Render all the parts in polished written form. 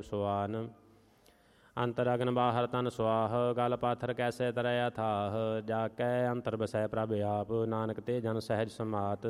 ਸੁਆਨ। ਅੰਤਰ ਅਗਨ ਬਾਹਰ ਤਨ ਸੁਆਹ, ਗਲ ਪਾਥਰ ਕੈਸੇ ਤਰੈ ਅਥਾਹ। ਜਾ ਕੈ ਅੰਤਰ ਬਸੈ ਪ੍ਰਭ ਆਪ, ਨਾਨਕ ਤੇ ਜਨ ਸਹਿਜ ਸਮਾਤ।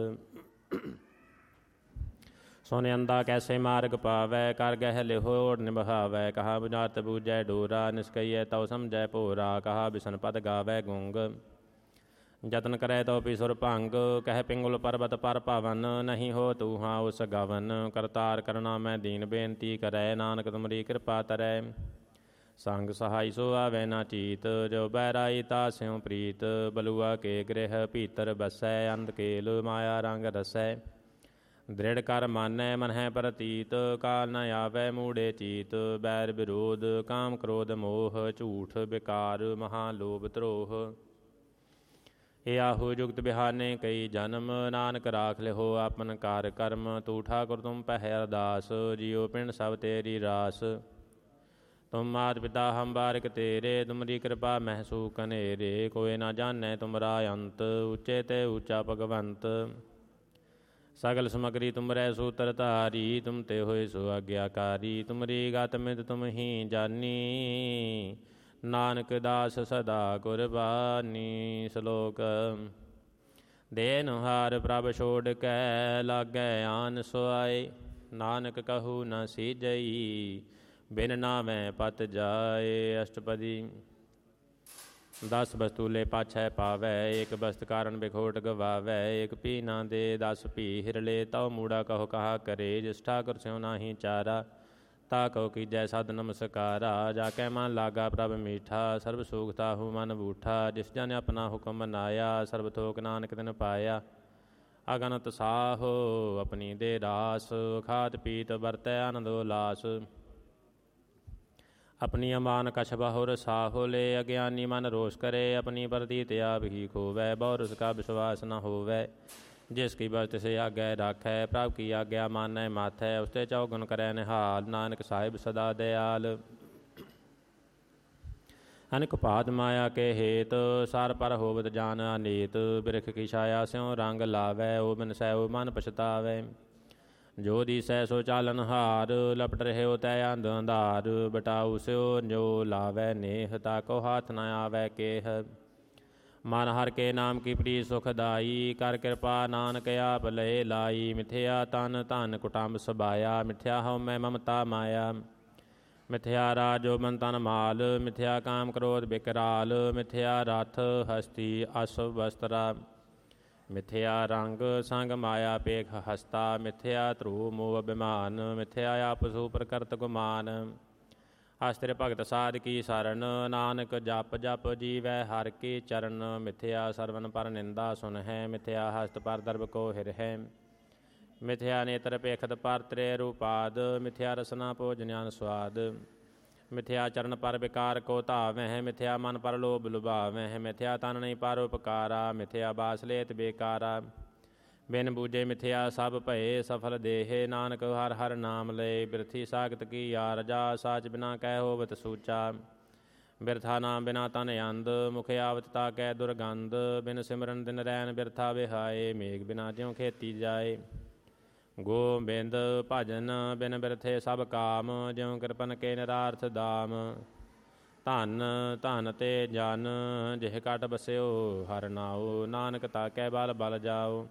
ਸੁਨ ਅੰਦਾ ਕੈਸੇ ਮਾਰਗ ਪਾਵੈ, ਕਰ ਗਹਿ ਲਿਹੋੜ ਨਿਭਾਵੈ। ਕਹਾ ਬੁਝਾਰਤ ਬੂਝੈ ਡੋਰਾ, ਨਿਸਕਈਐ ਤਉ ਸਮਝੈ ਭੋਰਾ। ਕਹਾ ਬਿਸਨ ਪਦ ਗਾਵੈ ਗੁੰਗ, ਜਤਨ ਕਰੈ ਤਉ ਪਿਸੁਰ ਭੰਗ। ਕਹਿ ਪਿੰਗੁਲ ਪਰਬਤ ਪਰ ਭਵਨ, ਨਹੀਂ ਹੋ ਤੂਹਾ ਉਸ ਗਵਨ। ਕਰਤਾਰ ਕਰਨਾ ਮੈਂ ਦੀਨ ਬੇਨਤੀ ਕਰੈ, ਨਾਨਕ ਤੁਮਰੀ ਕਿਰਪਾ ਤਰੈ। ਸੰਗ ਸਹਾਈ ਸੋ ਆਵੈ ਨਾ ਚੀਤ, ਜੋ ਬੈਰਾਈ ਤਾ ਸਿਉ ਪ੍ਰੀਤ। ਬਲੂਆ ਕੇ ਗ੍ਰਹਿ ਭੀਤਰ ਬਸੈ, ਅੰਧਕੇਲ ਮਾਇਆ ਰੰਗ ਰਸੈ। ਦ੍ਰਿੜ ਕਰ ਮਾਨੈ ਮਨਹਿ ਪ੍ਰਤੀਤ, ਕਾਲ ਨ ਆਵੈ ਮੂੜੇ ਚੀਤ। ਬੈਰ ਵਿਰੋਧ ਕਾਮ ਕ੍ਰੋਧ ਮੋਹ, ਝੂਠ ਵਿਕਾਰ ਮਹਾ ਲੋਭ ਧਰੋਹ। ਏ ਆਹੂ ਜੁਗਤ ਬਿਹਾਨੇ ਕਈ ਜਨਮ, ਨਾਨਕ ਰਾਖ ਲਿਹੋ ਆਪਨ ਕਾਰ ਕਰਮ। ਤੂੰ ਠਾਕੁਰ ਤੁਮ ਪਹਿ ਅਰਦਾਸ, ਜਿਉ ਪਿੰਡ ਸਭ ਤੇਰੀ ਰਾਸ। ਤੁਮ ਮਾਤ ਪਿਤਾ ਹਮ ਬਾਰਿਕ ਤੇਰੇ, ਤੁਮਰੀ ਕਿਰਪਾ ਮਹਿਸੂ ਕਨੇਰੇ। ਕੋਇ ਨਾ ਜਾਣੈ ਤੁਮਰਾ ਅੰਤ, ਉੱਚੇ ਤੇ ਉੱਚਾ ਭਗਵੰਤ। ਸਗਲ ਸਮਗਰੀ ਤੁਮਰੈ ਸੂਤਰ ਧਾਰੀ, ਤੁਮ ਤੇ ਹੋਏ ਸੋ ਆਗਿਆਕਾਰੀ। ਤੁਮਰੀ ਗਤ ਮਿਤ ਤੁਮ ਹੀ ਜਾਨੀ, ਨਾਨਕ ਦਾਸ ਸਦਾ ਕੁਰਬਾਨੀ। ਸ਼ਲੋਕ। ਦੇਨਹਾਰ ਪ੍ਰਭ ਛੋੜ ਕੈ, ਲਾਗੈ ਆਨ ਸੁਆਏ। ਨਾਨਕ ਕਹੂ ਨ ਸੀਜਈ, ਬਿਨ ਨਾਵੈ ਪਤ ਜਾਏ। ਅਸ਼ਟਪਦੀ। 10 ਬਸਤੂਲੇ ਪਾਛੈ ਪਾਵੈ, ਏਕ ਬਸਤ ਕਾਰਨ ਬਿਖੋਟ ਗਵਾਵੈ। ਏਕ ਪੀ ਨਾ ਦੇ 10 ਪੀ ਹਿਰਲੇ, ਤਉ ਮੂੜਾ ਕਹੋ ਕਹਾ ਕਰੇ। ਜਿਸ ਠਾਕੁਰ ਸਿਉ ਨਾਹੀ ਚਾਰਾ, ਤਾ ਕਹੋ ਕੀਜੈ ਸਦ ਨਮਸਕਾਰਾ। ਜਾ ਕੈ ਮਨ ਲਾਗਾ ਪ੍ਰਭ ਮੀਠਾ, ਸਰਬ ਸੂਖ ਤਾਹੂ ਮਨ ਬੂਠਾ। ਜਿਸ ਜਨ ਆਪਣਾ ਹੁਕਮ ਮਨਾਇਆ, ਸਰਬ ਥੋਕ ਨਾਨਕ ਤਿਨ ਪਾਇਆ। ਅਗਨਤ ਸਾਹੋ ਆਪਣੀ ਦੇ ਰਾਸ, ਖਾਤ ਪੀਤ ਵਰਤੈ ਆਨੰਦ ਉਲਾਸ। ਆਪਣੀ ਅਮਾਨ ਕਛ ਬਹੁਰ ਸਾਹੋ ਲੇ, ਅਗਿਆਨੀ ਮਨ ਰੋਸ਼ ਕਰੇ। ਆਪਣੀ ਪ੍ਰਤੀਤ ਆਪ ਹੀ ਖੋਵੈ, ਬਹੁ ਰਸ ਕਾ ਵਿਸ਼ਵਾਸ ਨ ਹੋਵੈ। ਜਿਸ ਕੀ ਬਸ ਤਿਸ ਆਗੈ ਰਾਖੈ, ਪ੍ਰਭ ਕੀ ਆਗਿਆ ਮਾਨੈ ਮਾਥੈ। ਉਸਤੇ ਚੌਗੁਣ ਕਰੈ ਨਿਹਾਲ, ਨਾਨਕ ਸਾਹਿਬ ਸਦਾ ਦਇਆਲ। ਅਨਿਕ ਭਾਤ ਮਾਇਆ ਕੇ ਹੇਤ, ਸਾਰ ਪਰ ਹੋਵਤ ਜਾਨ ਅਨੀਤ। ਬਿਰਖ ਕੀ ਛਾਇਆ ਸਿਉ ਰੰਗ ਲਾਵੈ, ਓ ਬਿਨ ਸੈ ਓ ਮਨ ਪਛਤਾਵੈ। ਜੋ ਦੀਸੈ ਸੋ ਚਾਲਨ ਹਾਰ, ਲਪਟ ਰਹਿਓ ਤੈ ਅੰਧ ਅੰਧਾਰ। ਬਟਾਊ ਸਿਓ ਜੋ ਲਾਵੈ ਨੇਹ, ਤਾਕੋ ਹਾਥ ਨ ਆਵੈ ਕੇਹ। ਮਨ ਹਰਿ ਕੇ ਨਾਮ ਕੀ ਪ੍ਰੀਤ ਸੁਖਦਾਈ, ਕਰ ਕਿਰਪਾ ਨਾਨਕ ਆਪ ਲਏ ਲਾਈ। ਮਿਥਿਆ ਤਨ ਧਨ ਕੁਟੰਬ ਸਬਾਇਆ, ਮਿਥਿਆ ਹਉਮੈ ਮਮਤਾ ਮਾਇਆ। ਮਿਥਿਆ ਰਾਜ ਜੋਬਨ ਤਨ ਮਾਲ, ਮਿਥਿਆ ਕਾਮ ਕ੍ਰੋਧ ਬਿਕਰਾਲ। ਮਿਥਿਆ ਰਥ ਹਸਤੀ ਅਸਵ ਵਸਤਰਾ, ਮਿਥਿਆ ਰੰਗ ਸੰਗ ਮਾਇਆ ਪੇਖ ਹਸਤਾ। ਮਿਥਿਆ ਧਰੂ ਮੋਹ ਅਭਿਮਾਨ, ਮਿਥਿਆ ਆਪ ਸੂ ਪ੍ਰਕਰਤ ਗੁਮਾਨ। ਅਸਤਿਰ ਭਗਤ ਸਾਧ ਕੀ ਸਰਨ, ਨਾਨਕ ਜਪ ਜਪ ਜੀਵੈ ਹਰਿ ਕੀ ਚਰਨ। ਮਿਥਿਆ ਸਰਵਨ ਪਰ ਨਿੰਦਾ ਸੁਨਹਿ, ਮਿਥਿਆ ਹਸਤ ਪਰ ਦਰਬ ਕੋ ਹਿਰਹਿ। ਮਿਥਿਆ ਨੇਤਰ ਪੇਖਤ ਪਰ ਤ੍ਰੇ ਰੂਪਾਦ, ਮਿਥਿਆ ਰਸਨਾ ਭੋਜਨਿਆਨ ਸਵਾਦ। ਮਿਥਿਆ ਚਰਨ ਪਰ ਵਿਕਾਰ ਕੋ ਧਾਵਹਿ, ਮਿਥਿਆ ਮਨ ਪਰ ਲੋਭ ਲੁਭਾਵਹਿ। ਮਿਥਿਆ ਤਨ ਨਹੀਂ ਪਰ ਉਪਕਾਰਾ, ਮਿਥਿਆ ਬਾਸ ਲੇਤ ਬੇਕਾਰਾ। ਬਿਨ ਬੂਝੇ ਮਿਥਿਆ ਸਭ ਭਏ, ਸਫਲ ਦੇਹ ਨਾਨਕ ਹਰਿ ਹਰਿ ਨਾਮ ਲਏ। ਬਿਰਥੀ ਸਾਖਤ ਕੀ ਆਰਜਾ, ਸਾਚ ਬਿਨਾ ਕਹਿ ਹੋਵਤ ਸੂਚਾ। ਬਿਰਥਾ ਨਾਮ ਬਿਨਾ ਤਨ ਅੰਧ, ਮੁਖ ਆਵਤ ਤਾ ਕੈ ਦੁਰਗੰਧ। ਬਿਨ ਸਿਮਰਨ ਦਿਨ ਰੈਨ ਬਿਰਥਾ ਵਿਹਾਏ, ਮੇਘ ਬਿਨਾ ਜਿਉ ਖੇਤੀ ਜਾਏ। ਗੋਬਿੰਦ ਭਜਨ ਬਿਨ ਬਿਰਥੇ ਸਭ ਕਾਮ, ਜਿਉ ਕਿਰਪਨ ਕੇ ਨਿਰਾਰਥ ਦਾਮ। ਧਨ ਧਨ ਤੇ ਜਨ, ਜਿਹ ਕਟ ਬਸਿਓ ਹਰਿ ਨਾਉ। ਨਾਨਕ ਤਾਕੈ ਬਲ ਬਲ ਜਾਓ।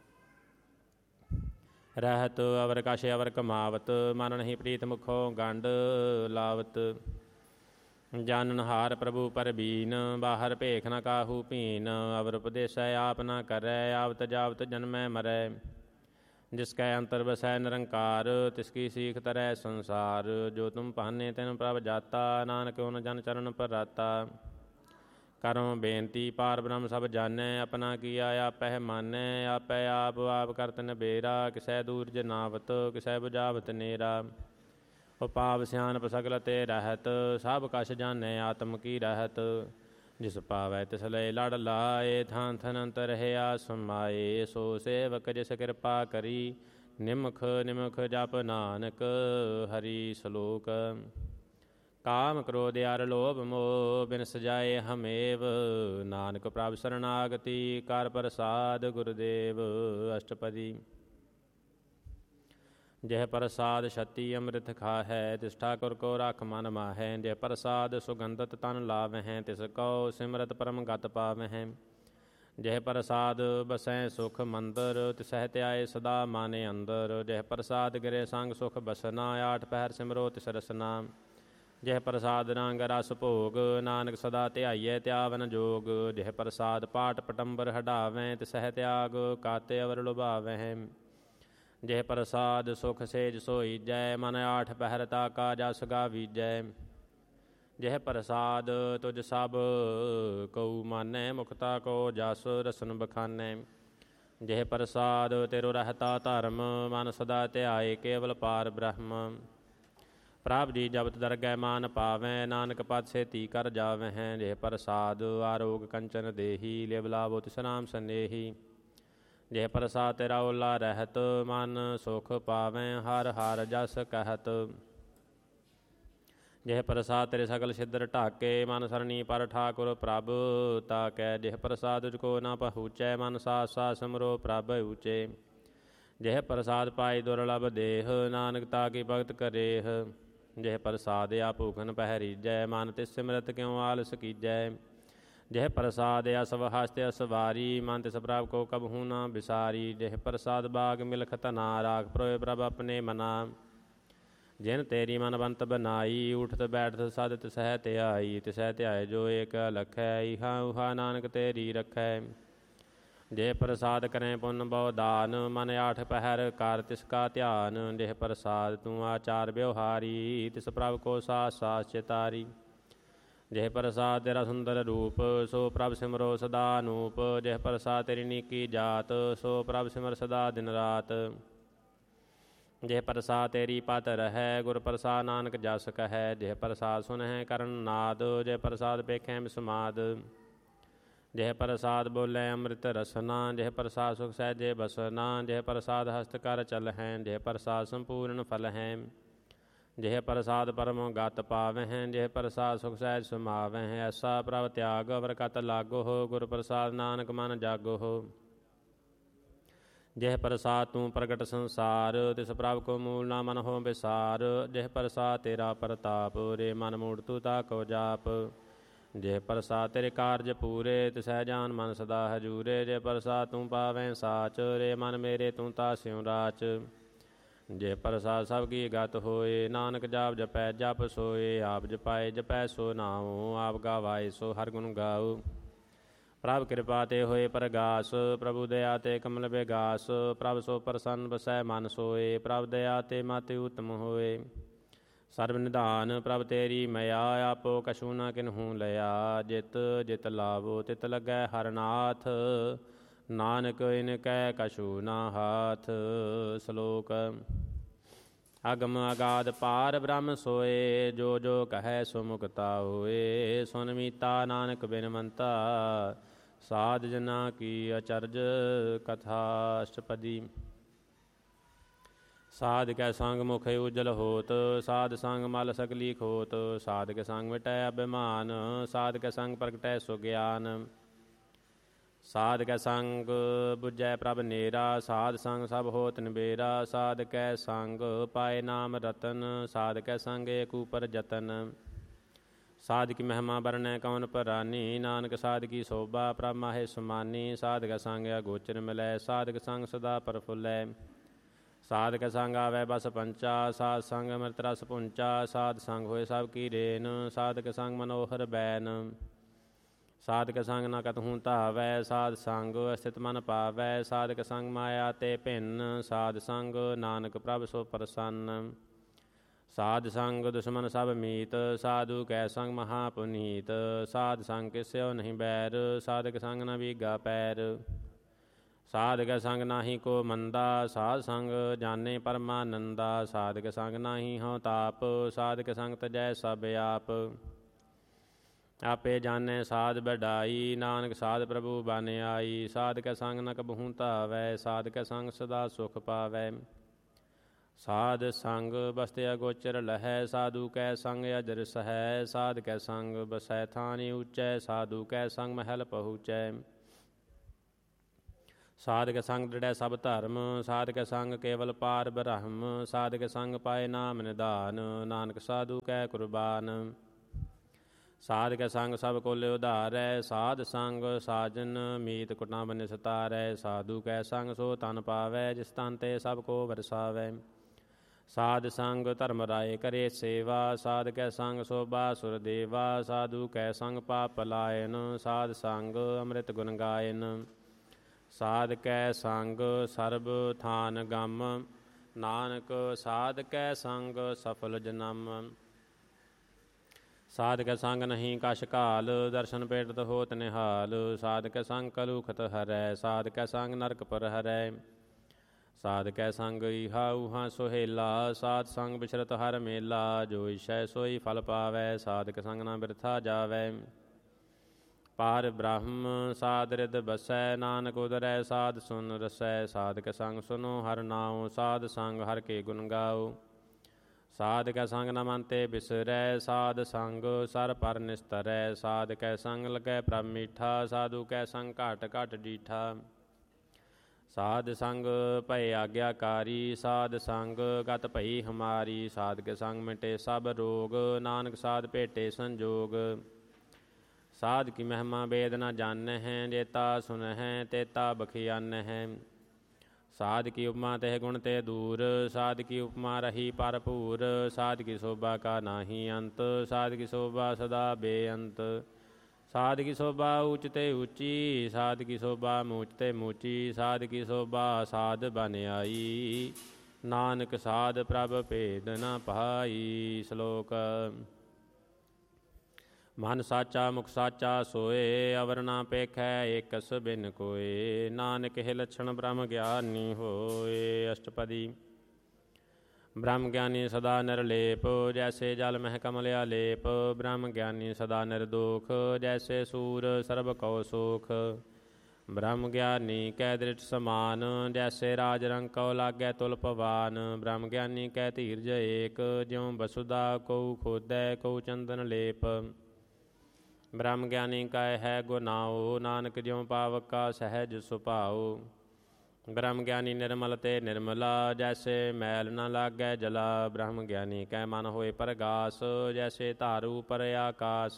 ਰਹਿਤ ਅਵਰ ਕਛ ਅਵਰ ਕਮਾਵਤ, ਮਨ ਨਹੀਂ ਪ੍ਰੀਤ ਮੁਖੋਂ ਗੰਢ ਲਾਵਤ। ਜਾਨਨ ਹਾਰ ਪ੍ਰਭੂ ਪਰਬੀਨ, ਬਾਹਰ ਭੇਖ ਨ ਕਾਹੂ ਭੀਨ। ਅਵਰ ਉਪਦੇਸੈ ਆਪ ਨ ਕਰੈ, ਆਵਤ ਜਾਵਤ ਜਨਮੈ ਮਰੈ। ਜਿਸ ਕੈ ਅੰਤਰ ਬਸੈ ਨਿਰੰਕਾਰ, ਤਿਸ ਕੀ ਸੀਖ ਤਰੈ ਸੰਸਾਰ। ਜੋ ਤੁਮ ਭਾਨੇ ਤਿਨ ਪ੍ਰਭ ਜਾਤਾ, ਨਾਨਕ ਹੁਨ ਜਨ ਚਰਨ ਪਰਾਤਾ। ਕਰਮ ਬੇਨਤੀ ਪਾਰ ਬ੍ਰਹਮ ਸਭ ਜਾਣੈ, ਆਪਣਾ ਕੀਆ ਆਪੈ ਮਾਨੈ। ਆਪੈ ਆਪ ਆਪ ਕਰਤ ਨਿਬੇਰਾ, ਕਿਸੈ ਦੂਰਜ ਨਾਵਤ ਕਿਸੈ ਬੁਝਾਵਤ ਨੇਰਾ। ਉਪਾਵ ਸਿਆਣਪ ਸਗਲ ਤੇ ਰਹਿਤ, ਸਭ ਕਛ ਜਾਣੈ ਆਤਮ ਕੀ ਰਹਿਤ। ਜਿਸ ਪਾਵੈ ਤਿਸ ਲਏ ਲੜ ਲਾਏ, ਥਾਨ ਥਨ ਅੰਤਰ ਰਹਿਆ ਸਮਾਏ। ਸੋ ਸੇਵਕ ਜਿਸ ਕਿਰਪਾ ਕਰੀ, ਨਿਮਖ ਨਿਮਖ ਜਪ ਨਾਨਕ ਹਰੀ। ਸ਼ਲੋਕ। ਕਾਮ ਕ੍ਰੋਧ ਅਰ ਲੋਭ ਮੋਹ, ਬਿਨ ਸਜਾਏ ਹਮੇਵ। ਨਾਨਕ ਪ੍ਰਭ ਸਰਨਾਗਤੀ, ਕਰ ਪ੍ਰਸਾਦ ਗੁਰਦੇਵ। ਅਸ਼ਟਪਦੀ। ਜਹ ਪ੍ਰਸਾਦ ਛਤੀ ਅੰਮ੍ਰਿਤ ਖਾਹੈ, ਤਿਸ ਠਾਕੁਰ ਕੋ ਰਖ ਮਨ ਮਾਹੈ। ਜਹ ਪ੍ਰਸਾਦ ਸੁਗੰਧਤ ਤਨ ਲਾਵਹਿ, ਤਿਸ ਕਉ ਸਿਮਰਤ ਪਰਮ ਗਤ ਪਾਵਹਿ। ਜਹ ਪ੍ਰਸਾਦ ਬਸੈ ਸੁਖ ਮੰਦਰ, ਤਿਸਹਿ ਧਿਆਏ ਸਦਾ ਮਨ ਅੰਦਰ। ਜਹ ਪ੍ਰਸਾਦ ਗਿਰੇ ਸੰਗ ਸੁਖ ਬਸਨਾ, ਆਠ ਪਹਿਰ ਸਿਮਰੋ ਤਿਸ ਰਸਨਾ। ਜਹ ਪ੍ਰਸਾਦ ਰੰਗ ਰਸ ਭੋਗ, ਨਾਨਕ ਸਦਾ ਧਿਆਈਐ ਧਿਆਵਨ ਜੋਗ। ਜਹ ਪ੍ਰਸਾਦ ਪਾਟ ਪਟੰਬਰ ਹਟਾਵੈ, ਤਿਸਹਿ ਤਿਆਗ ਕਾਤੇ ਅਵਰ ਲੁਭਾਵਹਿ। ਜਹ ਪ੍ਰਸਾਦ ਸੁਖ ਸੇਜ ਸੋਈਜੈ, ਮਨ ਆਠ ਪਹਿਰ ਤਾਕਾ ਜਸ ਗਾਵੀਜੈ। ਜਹ ਪ੍ਰਸਾਦ ਤੁਜ ਸਭ ਕਉ ਮਾਨੈ, ਮੁਖਤਾ ਕੋ ਜਸ ਰਸਨ ਬਖਾਨੈ। ਜਹ ਪ੍ਰਸਾਦ ਤੇਰੋ ਰਹਤਾ ਧਰਮ, ਮਨ ਸਦਾ ਧਿਆਏ ਕੇਵਲ ਪਾਰ ਬ੍ਰਹਮ। ਪ੍ਰਭ ਜੀ ਜਪਤ ਦਰਗਹਿ ਮਾਨ ਪਾਵੈ, ਨਾਨਕ ਪਦ ਸੇਤੀ ਕਰ ਜਾਵਹਿ। ਜਹ ਪ੍ਰਸਾਦ ਆਰੋਗ ਕੰਚਨ ਦੇਹੀ, ਲਿਵ ਲਾਭੋ ਤਿਸ ਨਾਮ ਸਨੇਹੀ। ਜਹ ਪ੍ਰਸਾਦ ਤੇਰਾ ਓਲਾ ਰਹਿਤ, ਮਨ ਸੁਖ ਪਾਵੈ ਹਰ ਹਰ ਜਸ ਕਹਿਤ। ਜਹ ਪ੍ਰਸਾਦ ਤੇਰੇ ਸਗਲ ਸਿੱਧਰ ਢਾਕੇ, ਮਨ ਸਰਣੀ ਪਰ ਠਾਕੁਰ ਪ੍ਰਭ ਤਾਕੈ। ਜਹ ਪ੍ਰਸਾਦ ਤੁਝ ਕੋ ਨਾ ਪਹੁੰਚੈ, ਮਨ ਸਾਥ ਸਾਥ ਸਿਮਰੋ ਪ੍ਰਭ ਊਚੇ। ਜਹ ਪ੍ਰਸਾਦ ਪਾਈ ਦੁਰਲਭ ਦੇਹ, ਨਾਨਕ ਤਾ ਕੀ ਭਗਤ ਕਰੇਹ। ਜਹ ਪ੍ਰਸਾਦ ਆ ਭੂਖਨ ਪਹਿਰੀਜੈ, ਮਨ ਤਿਸ ਸਿਮਰਤ ਕਿਉ ਆਲਸ ਕੀਜੈ। ਜਹ ਪ੍ਰਸਾਦ ਅਸਵ ਹਸਤ ਅਸਵਾਰੀ, ਮਨ ਤਿਸ ਪ੍ਰਭ ਕੋ ਕਬਹੂ ਨਾ ਬਿਸਾਰੀ। ਜਹ ਪ੍ਰਸਾਦ ਬਾਗ ਮਿਲਖ ਧਨਾ, ਰਾਖ ਪ੍ਰੋਏ ਪ੍ਰਭ ਆਪਣੇ ਮਨਾ। ਜਿਨ ਤੇਰੀ ਮਨ ਬੰਤ ਬਨਾਈ, ਉਠਤ ਬੈਠਤ ਸਦ ਤਿਸਹਿ ਧਿਆਈ। ਤਿਸਹਿ ਧਿਆਏ ਜੋ ਏਕ ਲਖੈ, ਇਹਾ ਉਹਾ ਨਾਨਕ ਤੇਰੀ ਰਖੈ। ਜੇ ਪ੍ਰਸਾਦ ਕਰੈ ਪੁੰਨ ਬਹੁ ਦਾਨ, ਮਨ ਆਠ ਪਹਿਰ ਕਰ ਤਿਸ ਕਾ ਧਿਆਨ। ਜਹ ਪ੍ਰਸਾਦ ਤੂੰ ਆਚਾਰ ਵਿਵਹਾਰੀ, ਤਿਸ ਪ੍ਰਭ ਕੋ ਸਾਥ ਸਾਥ ਚਿਤਾਰੀ। ਜਹ ਪ੍ਰਸਾਦ ਤੇਰਾ ਸੁੰਦਰ ਰੂਪ, ਸੋ ਪ੍ਰਭ ਸਿਮਰੋ ਸਦਾ ਅਨੂਪ। ਜਹ ਪ੍ਰਸਾਦ ਤੇਰੀ ਨੀਕੀ ਜਾਤ, ਸੋ ਪ੍ਰਭ ਸਿਮਰ ਸਦਾ ਦਿਨ ਰਾਤ। ਜਹ ਪ੍ਰਸਾਦ ਤੇਰੀ ਪਤ ਰਹੈ, ਗੁਰ ਪ੍ਰਸਾਦ ਨਾਨਕ ਜਸ ਕਹੈ। ਜਹ ਪ੍ਰਸਾਦ ਸੁਨਹਿ ਕਰਨ ਨਾਦ, ਜਹ ਪ੍ਰਸਾਦ ਪੇਖੈ ਬਿਸਮਾਦ। ਜਹ ਪ੍ਰਸਾਦ ਬੋਲੇ ਅੰਮ੍ਰਿਤ ਰਸਨਾ, ਜਹ ਪ੍ਰਸਾਦ ਸੁਖ ਸਹਿਜੇ ਬਸਨਾ। ਜਹ ਪ੍ਰਸਾਦ ਹਸਤ ਕਰ ਚਲਹਿ, ਜਹ ਪ੍ਰਸਾਦ ਸੰਪੂਰਨ ਫਲ ਹੈ। ਜਹ ਪ੍ਰਸਾਦ ਪਰਮ ਗਤ ਪਾਵਹਿ, ਜਹ ਪ੍ਰਸਾਦ ਸੁਖ ਸਹਿਜ ਸਮਾਵਹਿ। ਐਸਾ ਪ੍ਰਭ ਤਿਆਗ ਅਵਰ ਕਤ ਲਾਗੋ, ਗੁਰ ਪ੍ਰਸਾਦ ਨਾਨਕ ਮਨ ਜਾਗੋ। ਜਹ ਪ੍ਰਸਾਦ ਤੂੰ ਪ੍ਰਗਟ ਸੰਸਾਰ, ਤਿਸ ਪ੍ਰਭ ਕੋ ਮੂਲ ਨਾ ਮਨ ਹੋ ਵਿਸਾਰ। ਜਹ ਪ੍ਰਸਾਦ ਤੇਰਾ ਪ੍ਰਤਾਪ, ਰੇ ਮਨ ਮੂੜ ਤੂ ਤਾ ਕੋ ਜਾਪ। ਜਹ ਪ੍ਰਸਾਦ ਤੇਰੇ ਕਾਰਜ ਪੂਰੇ, ਤਿਸਹਿ ਜਾਨ ਮਨ ਸਦਾ ਹਜੂਰੇ। ਜਹ ਪ੍ਰਸਾਦ ਤੂੰ ਪਾਵੈ ਸਾਚ, ਰੇ ਮਨ ਮੇਰੇ ਤੂੰ ਤਾ ਸਿਉ ਰਾਚ। ਜੇ ਪ੍ਰਸਾਦ ਸਭ ਕੀ ਗਤ ਹੋਏ, ਨਾਨਕ ਜਾਪ ਜਪੈ ਜਪ ਸੋਏ। ਆਪ ਜਪਾਏ ਜਪੈ ਸੋ ਨਾਉ, ਆਪ ਗਾਵਾਏ ਸੋ ਹਰਿ ਗੁਣ ਗਾਉ। ਪ੍ਰਭ ਕਿਰਪਾ ਤੇ ਹੋਏ ਪ੍ਰਗਾਸ, ਪ੍ਰਭੂ ਦਇਆ ਤੇ ਕਮਲ ਵਿਗਾਸ। ਪ੍ਰਭ ਸੋ ਪ੍ਰਸੰਨ ਬਸੈ ਮਨ ਸੋਏ, ਪ੍ਰਭ ਦਇਆ ਤੇ ਮਤਿ ਉਤਮ ਹੋਏ। ਸਰਬ ਨਿਧਾਨ ਪ੍ਰਭ ਤੇਰੀ ਮਇਆ, ਆਪੋ ਕਛੂ ਨਾ ਕਿਨਹੂ ਲਿਆ। ਜਿਤ ਜਿਤ ਲਾਵੋ ਤਿਤ ਲੱਗੈ ਹਰਨਾਥ, ਨਾਨਕ ਇਨ ਕੈ ਕਛੂ ਨਾ ਹਾਥ। ਸ਼ਲੋਕ ਅਗਮ ਅਗਾਧ ਪਾਰ ਬ੍ਰਹਮ ਸੋਏ, ਜੋ ਜੋ ਕਹੈ ਸੋ ਮੁਕਤਾ ਹੋਏ। ਸੁਨ ਮੀਤਾ ਨਾਨਕ ਬਿਨਵੰਤਾ, ਸਾਧ ਜਨਾ ਕੀ ਅਚਰਜ ਕਥਾ। ਅਸ਼ਟਪਦੀ। ਸਾਧ ਕੈ ਸੰਗ ਮੁਖ ਉਜਲ ਹੋਤ, ਸਾਧ ਸੰਗ ਮਲ ਸਗਲੀ ਖੋਤ। ਸਾਧ ਕੇ ਸੰਗ ਮਿਟੈ ਅਭਿਮਾਨ, ਸਾਧ ਕੇ ਸੰਗ ਪ੍ਰਗਟੈ ਸੁਗਿਆਨ। ਸਾਧ ਕੈ ਸੰਗ ਬੁਝੈ ਪ੍ਰਭ ਨੇਰਾ, ਸਾਧ ਸੰਗ ਸਭ ਹੋਤ ਨਿਬੇਰਾ। ਸਾਧ ਕੈ ਸੰਗ ਪਾਏ ਨਾਮ ਰਤਨ, ਸਾਧ ਕੈ ਸੰਗ ਏਕ ਊਪਰ ਜਤਨ। ਸਾਧ ਕੀ ਮਹਿਮਾ ਬਰਨੈ ਕੌਣ ਪਰਾਨੀ, ਨਾਨਕ ਸਾਧ ਕੀ ਸੋਭਾ ਪ੍ਰਭ ਮਾਹੇ ਸਮਾਨੀ। ਸਾਧ ਕੈ ਸੰਗ ਅਗੋਚਰ ਮਿਲੈ, ਸਾਧਕ ਸੰਗ ਸਦਾ ਪ੍ਰਫੁੱਲੈ। ਸਾਧ ਕੈ ਸੰਗ ਆਵੈ ਬਸ ਪੰਚਾ, ਸਾਧ ਸੰਗ ਅੰਮ੍ਰਿਤ ਰਸ ਪੁੰਚਾ। ਸਾਧ ਸੰਗ ਹੋਏ ਸਭ ਕੀ ਰੇਨ, ਸਾਧਕ ਸੰਗ ਮਨੋਹਰ ਬੈਨ। ਸਾਧਕ ਸੰਗ ਨ ਕਤਹੂ ਧਾਵੈ, ਸਾਧ ਸੰਗ ਅਸਥਿਤ ਮਨ ਪਾਵੈ। ਸਾਧਕ ਸੰਗ ਮਾਇਆ ਤੇ ਭਿੰਨ, ਸਾਧ ਸੰਗ ਨਾਨਕ ਪ੍ਰਭ ਸੋ ਪ੍ਰਸੰਨ। ਸਾਧ ਸੰਗ ਦੁਸ਼ਮਨ ਸਭ ਮੀਤ, ਸਾਧੂ ਕੈ ਸੰਗ ਮਹਾ ਪੁਨੀਤ। ਸਾਧ ਸੰਗ ਕਿਸਿਓ ਨਹੀਂ ਬੈਰ, ਸਾਧਕ ਸੰਗ ਨ ਵੀਗਾ ਪੈਰ। ਸਾਧਕ ਸੰਗ ਨਾਹੀ ਕੋ ਮੰਦਾ, ਸਾਧ ਸੰਗ ਜਾਣੇ ਪਰਮਾਨੰਦਾ। ਸਾਧਕ ਸੰਗ ਨਾਹੀ ਹਉ ਤਾਪ, ਸਾਧਕ ਸੰਗ ਤਜੈ ਸਭ ਆਪ। ਆਪੇ ਜਾਣੈ ਸਾਧ ਵਡਾਈ, ਨਾਨਕ ਸਾਧ ਪ੍ਰਭੂ ਬਨ ਆਈ। ਸਾਧ ਕੈ ਸੰਗ ਨ ਕਬਹੂ ਧਾਵੈ, ਸਾਧ ਕੈ ਸੰਗ ਸਦਾ ਸੁਖ ਪਾਵੈ। ਸਾਧ ਸੰਗ ਬਸਤੇ ਅਗੋਚਰ ਲਹੈ, ਸਾਧੂ ਕੈ ਸੰਗ ਅਜਰ ਸਹੈ। ਸਾਧ ਕੈ ਸੰਗ ਬਸੈ ਥਾਨੀ ਊਚੈ, ਸਾਧੂ ਕੈ ਸੰਗ ਮਹਿਲ ਪਹੁੰਚੈ। ਸਾਧਕ ਸੰਗ ਦ੍ਰਿੜੈ ਸਭ ਧਰਮ, ਸਾਧਕ ਸੰਗ ਕੇਵਲ ਪਾਰ ਬ੍ਰਹਮ, ਸਾਧਕ ਸੰਗ ਪਾਏ ਨਾਮ ਨਿਧਾਨ, ਨਾਨਕ ਸਾਧੂ ਕੈ ਕੁਰਬਾਨ। ਸਾਧਕ ਸੰਗ ਸਭ ਕੋਲ ਉਧਾਰੈ, ਸਾਧ ਸੰਗ ਸਾਜਨ ਮੀਤ ਕੁਟਾਂ ਬਨਿ ਸਤਾਰੈ, ਸਾਧੂ ਕੈ ਸੰਗ ਸੋ ਤਨ ਪਾਵੈ, ਜਿਸ ਤਨ ਤੇ ਸਭ ਕੋ ਵਰਸਾਵੈ। ਸਾਧ ਸੰਗ ਧਰਮ ਰਾਏ ਕਰੇ ਸੇਵਾ, ਸਾਧ ਕੈ ਸੰਗ ਸੋਭਾ ਸੁਰ ਦੇਵਾ, ਸਾਧੂ ਕੈ ਸੰਗ ਪਾਪ ਲਾਇਨ, ਸਾਧ ਸੰਗ ਅੰਮ੍ਰਿਤ ਗੁਣ ਗਾਇਨ। ਸਾਧ ਕੈ ਸੰਗ ਸਰਬ ਥਾਨ ਗਮ, ਨਾਨਕ ਸਾਧ ਕੈ ਸੰਗ ਸਫਲ ਜਨਮ। ਸਾਧ ਕੈ ਸੰਗ ਨਹੀਂ ਕਛ ਘਾਲ, ਦਰਸ਼ਨ ਪੇਟਤ ਹੋਤ ਨਿਹਾਲ, ਸਾਧ ਕੈ ਸੰਗ ਕਲੂਖਤ ਹਰੈ, ਸਾਧ ਕੈ ਸੰਗ ਨਰਕ ਪਰ ਹਰੈ। ਸਾਧ ਕੈ ਸੰਗ ਇਹਾ ਉਹਾ ਸੁਹੇਲਾ, ਸਾਧ ਸੰਗ ਬਿਸਰਤ ਹਰ ਮੇਲਾ, ਜੋ ਇਛੈ ਸੋਈ ਫਲ ਪਾਵੈ, ਸਾਧ ਕੈ ਸੰਗ ਨਾ ਬਿਰਥਾ ਜਾਵੈ। ਪਾਰ ਬ੍ਰਹਮ ਸਾਧ ਰਿਦ ਬਸੈ, ਨਾਨਕ ਉਦਰੈ ਸਾਧ ਸੁਨ ਰਸੈ, ਸਾਧ ਕੈ ਸੰਗ ਸੁਨੋ ਹਰ ਨਾਉ, ਸਾਧ ਸੰਗ ਹਰ ਕੇ ਗੁਣ ਗਾਓ। ਸਾਧ ਕੈ ਸੰਗ ਨ ਮਨ ਤੇ ਬਿਸਰੈ, ਸਾਧ ਸੰਗ ਸਰ ਪਰ ਨਿਸਤਰੈ, ਸਾਧ ਕੈ ਸੰਗ ਲਗੈ ਪ੍ਰਭ ਮੀਠਾ, ਸਾਧੂ ਕੈ ਸੰਗ ਘਟ ਘਟ ਡੀਠਾ। ਸਾਧ ਸੰਗ ਭਏ ਆਗਿਆਕਾਰੀ, ਸਾਧ ਸੰਗ ਗਤ ਭਈ ਹਮਾਰੀ, ਸਾਧ ਕੇ ਸੰਗ ਮਿਟੇ ਸਭ ਰੋਗ, ਨਾਨਕ ਸਾਧ ਭੇਟੇ ਸੰਜੋਗ। ਸਾਧ ਕੀ ਮਹਿਮਾ ਵੇਦ ਨ ਜਾਣਹਿ, ਜੇਤਾ ਸੁਨਹਿ ਤੇਤਾ ਬਖਿਆਨਹਿ। ਸਾਧ ਕੀ ਉਪਮਾ ਤਹਿ ਗੁਣ ਤੇ ਦੂਰ, ਸਾਧ ਕੀ ਉਪਮਾ ਰਹੀ ਭਰਪੂਰ, ਸਾਧ ਕੀ ਸ਼ੋਭਾ ਕਾ ਨਾਹੀ ਅੰਤ, ਸਾਧ ਕੀ ਸ਼ੋਭਾ ਸਦਾ ਬੇਅੰਤ। ਸਾਧ ਕੀ ਸ਼ੋਭਾ ਊਚ ਤੇ ਊਚੀ, ਸਾਧ ਕੀ ਸ਼ੋਭਾ ਮੂਚ ਤੇ ਮੂਚੀ, ਸਾਧ ਕੀ ਸ਼ੋਭਾ ਸਾਧ ਬਨ ਆਈ, ਨਾਨਕ ਸਾਧ ਪ੍ਰਭ ਭੇਦ ਨ ਪਾਈ। ਸ਼ਲੋਕ। ਮਨ ਸਾਚਾ ਮੁਖ ਸਾਚਾ ਸੋਏ, ਅਵਰ ਨਾ ਪੇਖੈ ਏਕਸ ਬਿਨ ਕੋਏ, ਨਾਨਕ ਇਹ ਲੱਛਣ ਬ੍ਰਹਮ ਗਿਆਨੀ ਹੋਏ। ਅਸ਼ਟਪਦੀ। ਬ੍ਰਹਮ ਗਿਆਨੀ ਸਦਾ ਨਿਰਲੇਪ, ਜੈਸੇ ਜਲ ਮਹਿ ਕਮਲ ਆਲੇਪ, ਬ੍ਰਹਮ ਗਿਆਨੀ ਸਦਾ ਨਿਰਦੋਖ, ਜੈਸੇ ਸੂਰ ਸਰਬ ਕਉ ਸੋਖ। ਬ੍ਰਹਮ ਗਿਆਨੀ ਕੈ ਦ੍ਰਿਟ ਸਮਾਨ, ਜੈਸੇ ਰਾਜ ਰੰਗ ਕਉ ਲਾਗੈ ਤੁਲ ਪਵਾਨ। ਬ੍ਰਹਮ ਗਿਆਨੀ ਕੈ ਧੀਰਜ ਏਕ, ਜਿਉ ਬਸੁਧਾ ਕਉ ਖੋਦੈ ਕਉ ਚੰਦਨ ਲੇਪ। ਬ੍ਰਹਮ ਗਿਆਨੀ ਕਾ ਹੈ ਗੁਨਾਉ, ਨਾਨਕ ਜਿਉ ਪਾਵਕਾ ਸਹਿਜ ਸੁਭਾਉ। ਬ੍ਰਹਮ ਗਿਆਨੀ ਨਿਰਮਲ ਤੇ ਨਿਰਮਲਾ, ਜੈਸੇ ਮੈਲ ਨ ਲਾਗੈ ਜਲਾ। ਬ੍ਰਹਮ ਗਿਆਨੀ ਕੈ ਮਨ ਹੋਏ ਪਰਗਾਸ, ਜੈਸੇ ਧਾਰੂ ਪਰ ਆਕਾਸ।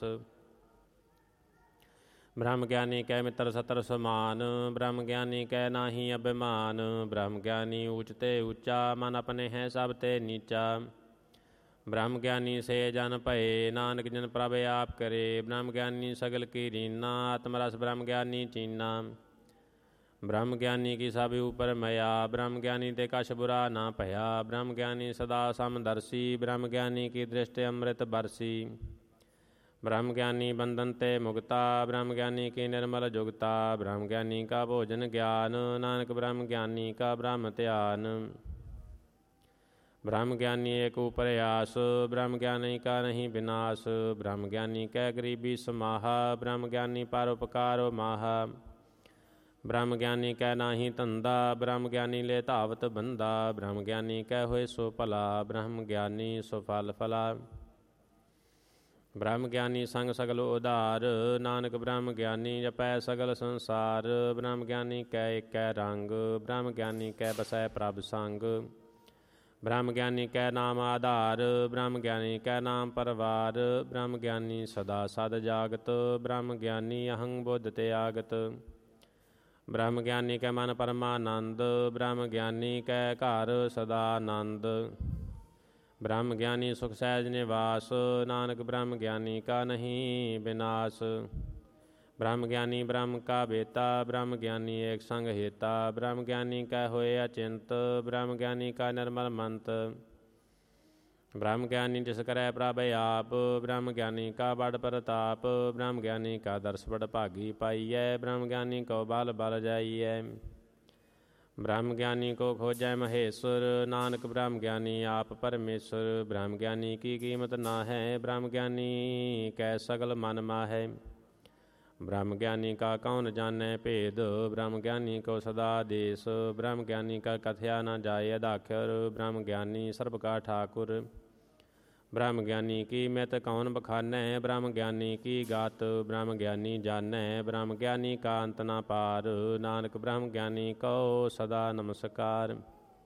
ਬ੍ਰਹਮ ਗਿਆਨੀ ਕੈ ਮਿੱਤਰ ਸਤਰ ਸਮਾਨ, ਬ੍ਰਹਮ ਗਿਆਨੀ ਕੈ ਨਾਹੀ ਅਭਿਮਾਨ। ਬ੍ਰਹਮ ਗਿਆਨੀ ਊਚ ਤੇ ਊਚਾ, ਮਨ ਆਪਣੇ ਹੈ ਸਭ ਤੇ ਨੀਚਾ। ਬ੍ਰਹਮ ਗਿਆਨੀ ਸੇ ਜਨ ਭਏ, ਨਾਨਕ ਜਨ ਪ੍ਰਭ ਆਪ ਕਰੇ। ਬ੍ਰਹਮ ਗਿਆਨੀ ਸਗਲ ਕੀ ਰੀਨਾ, ਆਤਮ ਰਸ ਬ੍ਰਹਮ ਗਿਆਨੀ ਚੀਨਾ। ਬ੍ਰਹਮ ਗਿਆਨੀ ਕੀ ਸਭ ਉਪਰ ਮਇਆ, ਬ੍ਰਹਮ ਗਿਆਨੀ ਤੇ ਕਛ ਬੁਰਾ ਨਾ ਭਇਆ। ਬ੍ਰਹਮ ਗਿਆਨੀ ਸਦਾ ਸਮਦਰਸੀ, ਬ੍ਰਹਮ ਗਿਆਨੀ ਕੀ ਦ੍ਰਿਸ਼ਟ ਅੰਮ੍ਰਿਤ ਬਰਸੀ। ਬ੍ਰਹਮ ਗਿਆਨੀ ਬੰਧਨ ਤੇ ਮੁਕਤਾ, ਬ੍ਰਹਮ ਗਿਆਨੀ ਕੀ ਨਿਰਮਲ ਜੁਗਤਾ। ਬ੍ਰਹਮ ਗਿਆਨੀ ਕਾ ਭੋਜਨ ਗਿਆਨ, ਨਾਨਕ ਬ੍ਰਹਮ ਗਿਆਨੀ ਕਾ ਬ੍ਰਹਮ ਧਿਆਨ। ਬ੍ਰਹਮ ਗਿਆਨੀ ਏਕ ਉਪਰ ਆਸ, ਬ੍ਰਹਮ ਗਿਆਨੀ ਕਾ ਨਹੀਂ ਬਿਨਾਸ਼। ਬ੍ਰਹਮ ਗਿਆਨੀ ਕੈ ਗਰੀਬੀ ਸਮਾਹਾ, ਬ੍ਰਹਮ ਗਿਆਨੀ ਪਰ ਉਪਕਾਰੋ ਮਾਹਾ। ਬ੍ਰਹਮ ਗਿਆਨੀ ਕੈ ਨਾਹੀ ਧੰਦਾ, ਬ੍ਰਹਮ ਗਿਆਨੀ ਲੈ ਧਾਵਤ ਬੰਦਾ। ਬ੍ਰਹਮ ਗਿਆਨੀ ਕੈ ਹੋਏ ਸੋ ਭਲਾ, ਬ੍ਰਹਮ ਗਿਆਨੀ ਸੋ ਫਲ ਫਲਾ। ਬ੍ਰਹਮ ਗਿਆਨੀ ਸੰਗ ਸਗਲ ਉਧਾਰ, ਨਾਨਕ ਬ੍ਰਹਮ ਗਿਆਨੀ ਜਪੈ ਸਗਲ ਸੰਸਾਰ। ਬ੍ਰਹਮ ਗਿਆਨੀ ਕੈ ਏਕੈ ਰੰਗ, ਬ੍ਰਹਮ ਗਿਆਨੀ ਕੈ ਬਸੈ ਪ੍ਰਭ ਸੰਗ। ਬ੍ਰਹਮ ਗਿਆਨੀ ਕੈ ਨਾਮ ਆਧਾਰ, ਬ੍ਰਹਮ ਗਿਆਨੀ ਕੈ ਨਾਮ ਪਰਵਾਰ। ਬ੍ਰਹਮ ਗਿਆਨੀ ਸਦਾ ਸਦ ਜਾਗਤ, ਬ੍ਰਹਮ ਗਿਆਨੀ ਅਹੰ ਬੁੱਧ ਤਿਆਗਤ। ਬ੍ਰਹਮ ਗਿਆਨੀ ਕੈ ਮਨ ਪਰਮਾਨੰਦ, ਬ੍ਰਹਮ ਗਿਆਨੀ ਕੈ ਘਰ ਸਦਾ ਆਨੰਦ। ਬ੍ਰਹਮ ਗਿਆਨੀ ਸੁਖ ਸਹਿਜ ਨਿਵਾਸ, ਨਾਨਕ ਬ੍ਰਹਮ ਗਿਆਨੀ ਕਾ ਨਹੀਂ ਬਿਨਾਸ਼। ਬ੍ਰਹਮ ਗਿਆਨੀ ਬ੍ਰਹਮ ਕਾ ਬੇਤਾ, ਬ੍ਰਹਮ ਗਿਆਨੀ ਏਕ ਸੰਗ ਹੇਤਾ। ਬ੍ਰਹਮ ਗਿਆਨੀ ਕੈ ਹੋਏ ਅਚਿੰਤ, ਬ੍ਰਹਮ ਗਿਆਨੀ ਕਾ ਨਿਰਮਲ ਮੰਤ। ਬ੍ਰਹਮ ਗਿਆਨੀ ਜਿਸ ਕਰੈ ਪ੍ਰਭ ਆਪ, ਬ੍ਰਹਮ ਗਿਆਨੀ ਕਾ ਬੜ ਪ੍ਰਤਾਪ। ਬ੍ਰਹਮ ਗਿਆਨੀ ਕਾ ਦਰਸ ਬੜ ਭਾਗੀ ਪਾਈਐ, ਬ੍ਰਹਮ ਗਿਆਨੀ ਕਉ ਬਲ ਬਲ ਜਾਈਐ। ਬ੍ਰਹਮ ਗਿਆਨੀ ਕੋ ਖੋਜੈ ਮਹੇਸ਼ਵਰ, ਨਾਨਕ ਬ੍ਰਹਮ ਗਿਆਨੀ ਆਪ ਪਰਮੇਸ਼ਵਰ। ਬ੍ਰਹਮ ਗਿਆਨੀ ਕੀ ਕੀਮਤ ਨਾ ਹੈ, ਬ੍ਰਹਮ ਗਿਆਨੀ ਕੈ ਸਗਲ ਮਨ ਮਾਹੈ। ਬ੍ਰਹਮ ਗਿਆਨੀ ਕਾ ਕਉਨ ਜਾਣੈ ਭੇਦ, ਬ੍ਰਹਮ ਗਿਆਨੀ ਕੋ ਸਦਾ ਆਦੇਸ। ਬ੍ਰਹਮ ਗਿਆਨੀ ਕਾ ਕਥਿਆ ਨਾ ਜਾਏ ਅਦਾਖਰ, ਬ੍ਰਹਮ ਗਿਆਨੀ ਸਰਬ ਕਾ ਠਾਕੁਰ। ਬ੍ਰਹਮ ਗਿਆਨੀ ਕੀ ਮਿਤ ਕੌਣ ਬਖਾਨੈ। ਬ੍ਰਹਮ ਗਿਆਨੀ ਕੀ ਗਾਤ ਬ੍ਰਹਮ ਗਿਆਨੀ ਜਾਣੈ। ਬ੍ਰਹਮ ਗਿਆਨੀ ਕਾ ਅੰਤ ਨਾ ਪਾਰ। ਨਾਨਕ ਬ੍ਰਹਮ ਗਿਆਨੀ ਕਉ ਸਦਾ ਨਮਸਕਾਰ।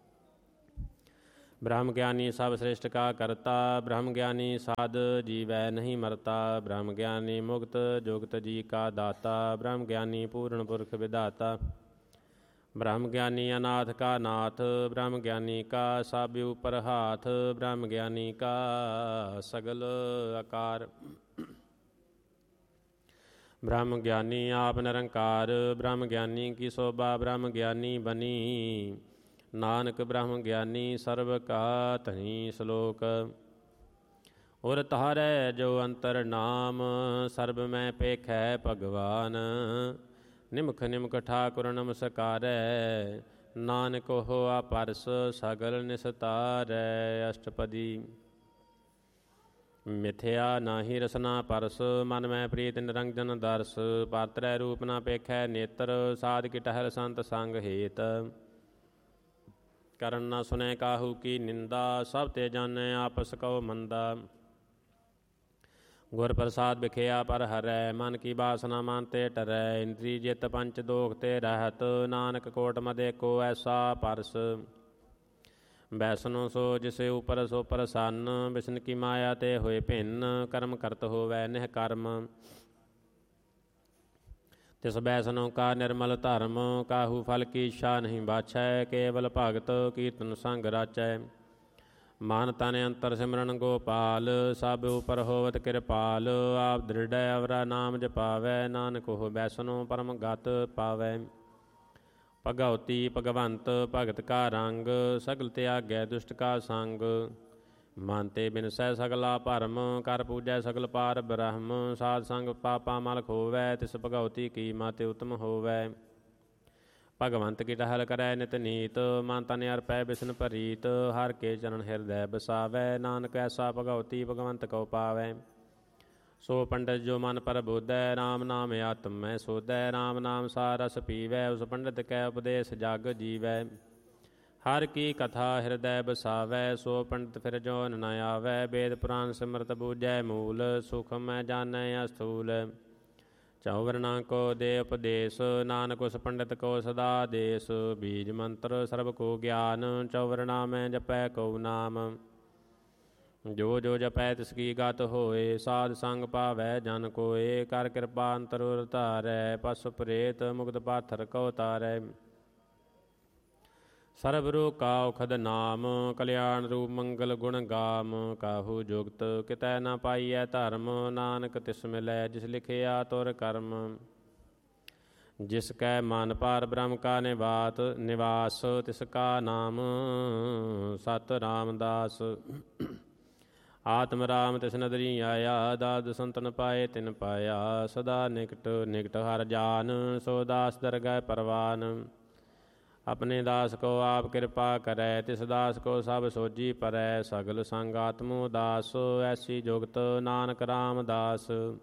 ਬ੍ਰਹਮ ਗਿਆਨੀ ਸਭ ਸ੍ਰਿਸ਼ਟ ਕਾ ਕਰਤਾ। ਬ੍ਰਹਮ ਗਿਆਨੀ ਸਾਧ ਜੀਵੈ ਨਹੀਂ ਮਰਤਾ। ਬ੍ਰਹਮ ਗਿਆਨੀ ਮੁਕਤ ਜੁਗਤ ਜੀ ਕਾ ਦਾਤਾ। ਬ੍ਰਹਮ ਗਿਆਨੀ ਪੂਰਨ ਪੁਰਖ ਵਿਧਾਤਾ। ਬ੍ਰਹਮ ਗਿਆਨੀ ਅਨਾਥ ਕਾ ਨਾਥ। ਬ੍ਰਹਮ ਗਿਆਨੀ ਕਾ ਸਭ ਉਪਰ ਹਾਥ। ਬ੍ਰਹਮ ਗਿਆਨੀ ਕਾ ਸਗਲ ਆਕਾਰ। ਬ੍ਰਹਮ ਗਿਆਨੀ ਆਪ ਨਿਰੰਕਾਰ। ਬ੍ਰਹਮ ਗਿਆਨੀ ਕੀ ਸੋਭਾ ਬ੍ਰਹਮ ਗਿਆਨੀ ਬਨੀ। ਨਾਨਕ ਬ੍ਰਹਮ ਗਿਆਨੀ ਸਰਬ ਕਾ ਧਨੀ। ਸ਼ਲੋਕ। ਉਰ ਤਾਰੈ ਜੋ ਅੰਤਰ ਨਾਮ। ਸਰਬ ਮੈਂ ਪੇਖੈ ਭਗਵਾਨ। ਨਿਮਖ ਨਿਮਖ ਠਾਕੁਰ ਨਮਸਕਾਰੈ। ਨਾਨਕ ਹੋ ਆਪਰਸ ਸਗਲ ਨਿਸਤਾਰੈ। ਅਸ਼ਟਪਦੀ। ਮਿਥਿਆ ਨਾਹੀ ਰਸਨਾ ਪਰਸ। ਮਨ ਮੈਂ ਪ੍ਰੀਤ ਨਿਰੰਜਨ ਦਰਸ। ਪਰਤਰੈ ਰੂਪ ਨਾ ਪੇਖੈ ਨੇਤਰ। ਸਾਧ ਕੀ ਟਹਿਲ ਸੰਤ ਸੰਗ ਹੇਤ। ਕਰਨ ਨਾ ਸੁਨੈ ਕਾਹੂ ਕੀ ਨਿੰਦਾ। ਸਭ ਤੇ ਜਾਣੈ ਆਪਸ ਕਉ ਮੰਦਾ। ਗੁਰ ਪ੍ਰਸਾਦ ਬਿਖਿਆ ਪਰ ਹਰੈ। ਮਨ ਕੀ ਬਾਸਨਾ ਮਨ ਤੇ ਟਰੈ। ਇੰਦਰੀ ਜਿਤ ਪੰਚ ਦੋਖ ਤੇ ਰਹਿਤ। ਨਾਨਕ ਕੋਟ ਮਦੇ ਕੋ ਐਸਾ ਪਰਸ। ਬੈਸਨੋ ਸੋ ਜਿਸੇ ਉਪਰ ਸੋ ਪ੍ਰਸੰਨ। ਬਿਸ਼ਨ ਕੀ ਮਾਇਆ ਤੇ ਹੋਏ ਭਿੰਨ। ਕਰਮ ਕਰਤ ਹੋਵੈ ਨਿਹ ਕਰਮ। ਤਿਸ ਬੈਸਨੋ ਕਾ ਨਿਰਮਲ ਧਰਮ। ਕਾਹੂ ਫਲ ਕੀ ਇੱਛਾ ਨਹੀਂ ਬਾਛੈ। ਕੇਵਲ ਭਗਤ ਕੀਰਤਨ ਸੰਗ ਰਾਚੈ। ਮਨ ਤਨ ਅੰਤਰ ਸਿਮਰਨ ਗੋਪਾਲ। ਸਭ ਉਪਰ ਹੋਵਤ ਕਿਰਪਾਲ। ਆਪ ਦ੍ਰਿੜੈ ਅਵਰਾ ਨਾਮ ਜਪਾਵੈ। ਨਾਨਕ ਉਹ ਬੈਸਨੋ ਪਰਮ ਗਤ ਪਾਵੈ। ਭਗਉਤੀ ਭਗਵੰਤ ਭਗਤ ਕਾ ਰੰਗ। ਸਗਲ ਤਿਆਗੈ ਦੁਸ਼ਟ ਕਾ ਸੰਗ। ਮਨ ਤੇ ਬਿਨਸੈ ਸਗਲਾ ਭਰਮ। ਕਰ ਪੂਜੈ ਸਗਲ ਪਾਰ ਬ੍ਰਹਮ। ਸਾਧ ਸੰਗ ਪਾਪਾ ਮਲ ਖੋਵੈ। ਤਿਸ ਭਗਉਤੀ ਕੀ ਮਤਿ ਉਤਮ ਹੋਵੈ। ਭਗਵੰਤ ਕੀ ਟਹਲ ਕਰੈ ਨਿਤ ਨੀਤ। ਮਨ ਤਨ ਅਰਪੈ ਬਿਸ਼ਨ ਭਰੀਤ। ਹਰ ਕੇ ਚਰਨ ਹਿਰਦੈ ਬਸਾਵੈ। ਨਾਨਕ ਐਸਾ ਭਗਉਤੀ ਭਗਵੰਤ ਕਉ ਪਾਵੈ। ਸੋ ਪੰਡਿਤ ਜੋ ਮਨ ਪ੍ਰਬੋਧੈ। ਰਾਮ ਨਾਮ ਆਤਮ ਮੈਂ ਸੋਧੈ। ਰਾਮ ਨਾਮ ਸਾਰ ਰਸ ਪੀਵੈ। ਉਸ ਪੰਡਿਤ ਕੈ ਉਪਦੇਸ਼ ਜਗ ਜੀਵੈ। ਹਰ ਕੀ ਕਥਾ ਹਿਰਦੈ ਬਸਾਵੈ। ਸੋ ਪੰਡਿਤ ਫਿਰ ਜੋਨ ਨ ਆਵੈ। ਵੇਦ ਪੁਰਾਨ ਸਿਮਰਤ ਬੂਝੈ ਮੂਲ। ਸੁਖ ਮੈਂ ਜਾਣੈ ਅਸਥੂਲ। ਚਉ ਵਰਨਾ ਕੋ ਦੇ ਉਪਦੇਸ਼। ਨਾਨਕ ਉਸ ਪੰਡਿਤ ਕੋ ਸਦਾ ਆਦੇਸ਼। ਬੀਜ ਮੰਤਰ ਸਰਬ ਕੋ ਗਿਆਨ। ਚਉ ਵਰਨਾ ਮੈਂ ਜਪੈ ਕਉ ਨਾਮ। ਜੋ ਜੋ ਜਪੈ ਤਿਸ ਕੀ ਗਤ ਹੋਏ। ਸਾਧ ਸੰਗ ਪਾਵੈ ਜਨ ਕੋਏ। ਕਰ ਕਿਰਪਾ ਅੰਤਰ ਉਰ ਧਾਰੈ। ਪਸੁ ਪ੍ਰੇਤ ਮੁਕਤ ਪਾਥਰ ਕਉ ਤਾਰੈ। ਸਰਬ ਰੋਗ ਕਾ ਔਖਦ ਨਾਮ। ਕਲਿਆਣ ਰੂਪ ਮੰਗਲ ਗੁਣ ਗਾਮ। ਕਾਹੂ ਜੁਗਤ ਕਿਤੈ ਨਾ ਪਾਈਐ ਧਰਮ। ਨਾਨਕ ਤਿਸ ਮਿਲੈ ਜਿਸ ਲਿਖਿਆ ਤੁਰ ਕਰਮ। ਜਿਸ ਕੈ ਮਨ ਪਾਰ ਬ੍ਰਹਮ ਕਾ ਨਿਵਾਸ। ਤਿਸ ਕਾ ਨਾਮ ਸਤ ਰਾਮਦਾਸ। ਆਤਮ ਰਾਮ ਤਿਸ ਨਦਰੀ ਆਇਆ। ਦਾਦ ਸੰਤਨ ਪਾਏ ਤਿਨ ਪਾਇਆ। ਸਦਾ ਨਿਕਟ ਨਿਕਟ ਹਰ ਜਾਨ। ਸੋ ਦਾਸ ਦਰਗਹਿ ਪਰਵਾਨ। ਆਪਣੇ ਦਾਸ ਕੋ ਆਪ ਕਿਰਪਾ ਕਰੈ। ਤਿਸ ਦਾਸ ਕੋ ਸਭ ਸੋਜੀ ਪਰੈ। ਸਗਲ ਸੰਗ ਆਤਮੋ ਦਾਸ। ਐਸੀ ਜੁਗਤ ਨਾਨਕ ਰਾਮਦਾਸ।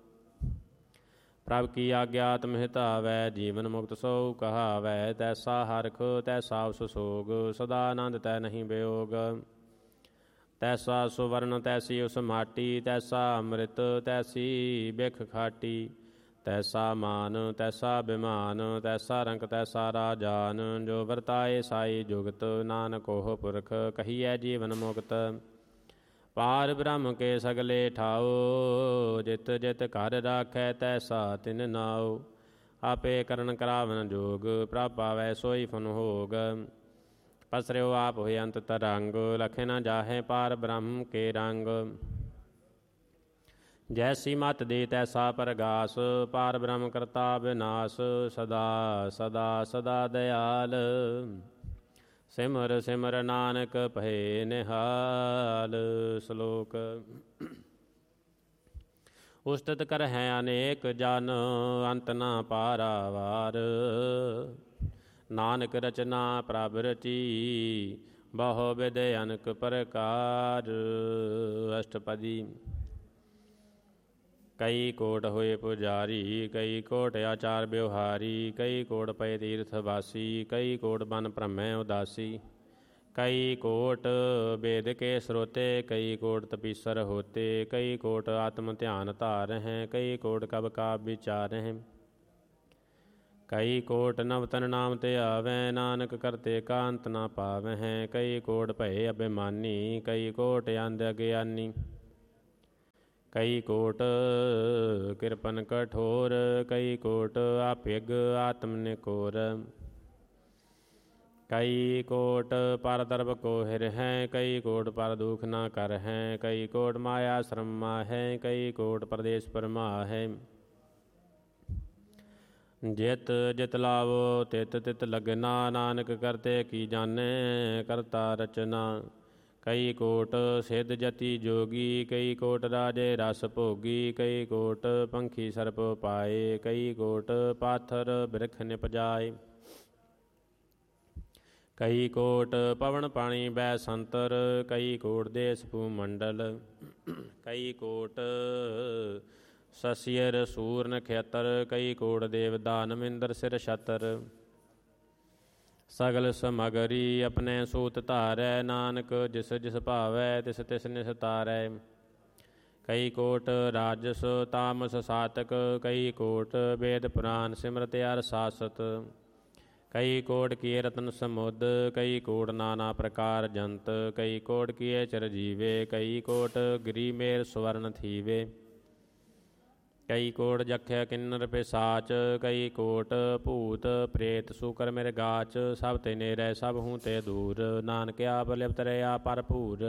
ਪ੍ਰਭ ਕੀ ਆਗਿਆ ਤੁਮ ਹਿਤਾਵੈ। ਜੀਵਨ ਮੁਕਤ ਸੋ ਕਹਾਵੈ। ਤੈਸਾ ਹਰਖ ਤੈਸਾ ਉਸ ਸੋਗ। ਸਦਾ ਆਨੰਦ ਤੈ ਨਹੀਂ ਵਿਯੋਗ। ਤੈਸਾ ਸੁਵਰਨ ਤੈਸੀ ਉਸ ਮਾਟੀ। ਤੈਸਾ ਅੰਮ੍ਰਿਤ ਤੈਸੀ ਬਿਖ ਖਾਟੀ। ਤੈਸਾ ਮਾਨ ਤੈਸਾ ਬਿਮਾਨ। ਤੈਸਾ ਰੰਕ ਤੈਸਾ ਰਾਜਾਨ। ਜੋ ਵਰਤਾਏ ਸਾਈ ਜੁਗਤ। ਨਾਨਕ ਉਹ ਪੁਰਖ ਕਹੀਐ ਜੀਵਨ ਮੁਕਤ। ਪਾਰ ਬ੍ਰਹਮ ਕੇ ਸਗਲੇ ਠਾਓ। ਜਿਤ ਜਿਤ ਘਰ ਰਾਖੈ ਤੈਸਾ ਤਿਨ ਨਾਉ। ਆਪੇ ਕਰਨ ਕਰਾਵਨ ਜੋਗ। ਪ੍ਰਭ ਪਾਵੈ ਸੋਈ ਫੁਨ ਹੋਗ। ਪਸਰਿਓ ਆਪ ਹੋਏ ਅੰਤ ਤਰੰਗ। ਲਖੇ ਨਾ ਜਾਹੇ ਪਾਰ ਬ੍ਰਹਮ ਕੇ ਰੰਗ। ਜੈਸੀ ਮਤ ਦੇ ਤੈਸਾ ਪਰਗਾਸ। ਪਾਰ ਬ੍ਰਹਮ ਕਰਤਾ ਬਿਨਾਸ਼। ਸਦਾ ਸਦਾ ਸਦਾ ਦਇਆਲ। ਸਿਮਰ ਸਿਮਰ ਨਾਨਕ ਭਏ ਨਿਹਾਲ। ਸ਼ਲੋਕ। ਉਸਤਤ ਕਰਹਿ ਅਨੇਕ ਜਨ। ਅੰਤ ਨਾ ਪਾਰਾਵਾਰ। ਨਾਨਕ ਰਚਨਾ ਪ੍ਰਭ ਰਚੀ। ਬਹੁ ਵਿਧ ਅਨਕ ਪ੍ਰਕਾਰ। ਅਸ਼ਟਪਦੀ। ਕਈ ਕੋਟ ਹੋਏ ਪੁਜਾਰੀ। ਕਈ ਕੋਟ ਆਚਾਰ ਬਿਵਹਾਰੀ। ਕਈ ਕੋਟ ਪਏ ਤੀਰਥ ਵਾਸੀ। ਕਈ ਕੋਟ ਬਨ ਭ੍ਰਮੈ ਉਦਾਸੀ। कई कोट वेद के श्रोते, कई कोट तपीसर होते, कई कोट आत्म ध्यान धार हैं, कई कोट कब का विचार हैं। कई कोट नवतन नाम ते आवें, नानक करते का अंत ना पावें हैं। कई कोट भय अभिमानी, कई कोट अंध अज्ञानी। कई कोट कृपन कठोर, कई कोट आभिग आत्म निकोर। कई कोट पर दर्भ को हिर हैं, कई कोट पर दुख ना कर हैं। कई कोट माया श्रम है, कई कोट प्रदेश परमा है। जित जित लावो तित तित लगना, नानक करते की जाने करता रचना। कई कोट सिद्ध जति जोगी, कई कोट राजे रस भोगी। कई कोट पंखी सर्प पाए, कई कोट पाथर बिरख निपजाए। कई कोट पवन पानी बै संतर, कई कोट देश भूमंडल। कई कोट ससियर सूर नक्षत्र, कई कोट देव दानव इंद्र सिर छतर। सगल समगरी अपने सूत धारै, नानक जिस जिस भावै तिस तिस निस्तारै। कई कोट राजस तामस सातक, कई कोट वेद पुराण सिमरत अर सासत। कई कोट किए रत्न समुद, कई कोट नाना प्रकार जंत। कई कोट किए चिरजीवे, कई कोट गिरी मेर स्वर्ण थीवे। कई कोट जख्य किन्नर पिसाच, कई कोट भूत प्रेत सुकर मेरे गाच। सब ते नेरै सब हूँ ते दूर, नानक आप लिप्त रहा भरपूर।